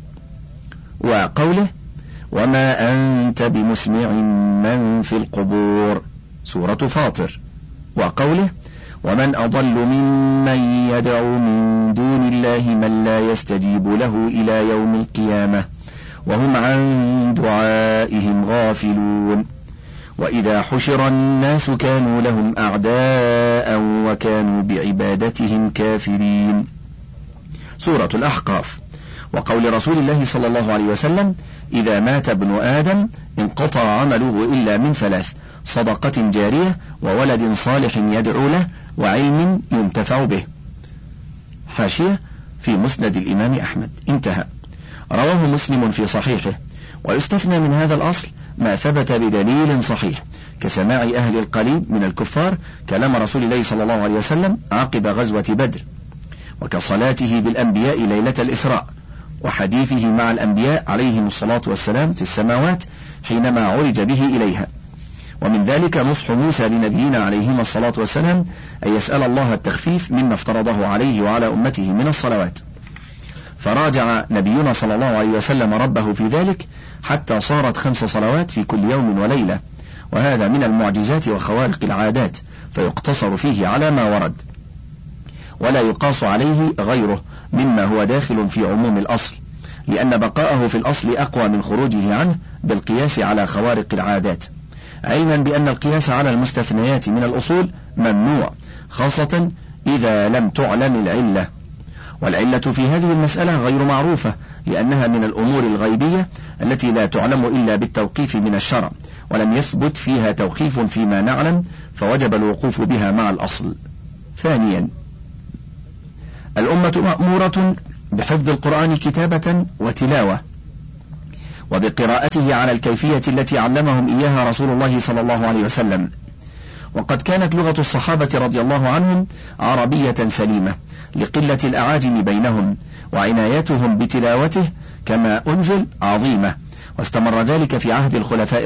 وقوله: وما أنت بمسمع من في القبور. سورة فاطر. وقوله: ومن أضل ممن يدعو من دون الله من لا يستجيب له إلى يوم القيامة وهم عن دعائهم غافلون. وإذا حشر الناس كانوا لهم أعداء وكانوا بعبادتهم كافرين. سورة الأحقاف. وقول رسول الله صلى الله عليه وسلم: إذا مات ابن آدم انقطع عمله إلا من ثلاث: صدقة جارية وولد صالح يدعو له وعلم ينتفع به. حاشية في مسند الإمام أحمد. انتهى. رواه مسلم في صحيحه. ويستثنى من هذا الأصل ما ثبت بدليل صحيح كسماع أهل القليب من الكفار كلام رسول الله صلى الله عليه وسلم عقب غزوة بدر، وكصلاته بالأنبياء ليلة الإسراء، وحديثه مع الأنبياء عليهم الصلاة والسلام في السماوات حينما عرج به إليها. ومن ذلك نصح موسى لنبينا عليهما الصلاة والسلام أن يسأل الله التخفيف مما افترضه عليه وعلى أمته من الصلوات، فراجع نبينا صلى الله عليه وسلم ربه في ذلك حتى صارت خمس صلوات في كل يوم وليلة، وهذا من المعجزات وخوارق العادات، فيقتصر فيه على ما ورد ولا يقاس عليه غيره مما هو داخل في عموم الأصل، لأن بقاءه في الأصل أقوى من خروجه عنه بالقياس على خوارق العادات، علما بأن القياس على المستثنيات من الأصول ممنوع، خاصة إذا لم تعلم العلة. والعلة في هذه المسألة غير معروفة، لأنها من الأمور الغيبية التي لا تعلم إلا بالتوقيف من الشرع، ولم يثبت فيها توقيف فيما نعلم، فوجب الوقوف بها مع الأصل. ثانيا، الأمة مأمورة بحفظ القرآن كتابة وتلاوة، وبقراءته على الكيفية التي علمهم إياها رسول الله صلى الله عليه وسلم. وقد كانت لغة الصحابة رضي الله عنهم عربية سليمة لقلة الأعاجم بينهم، وعنايتهم بتلاوته كما أنزل عظيمة، واستمر ذلك في عهد الخلفاء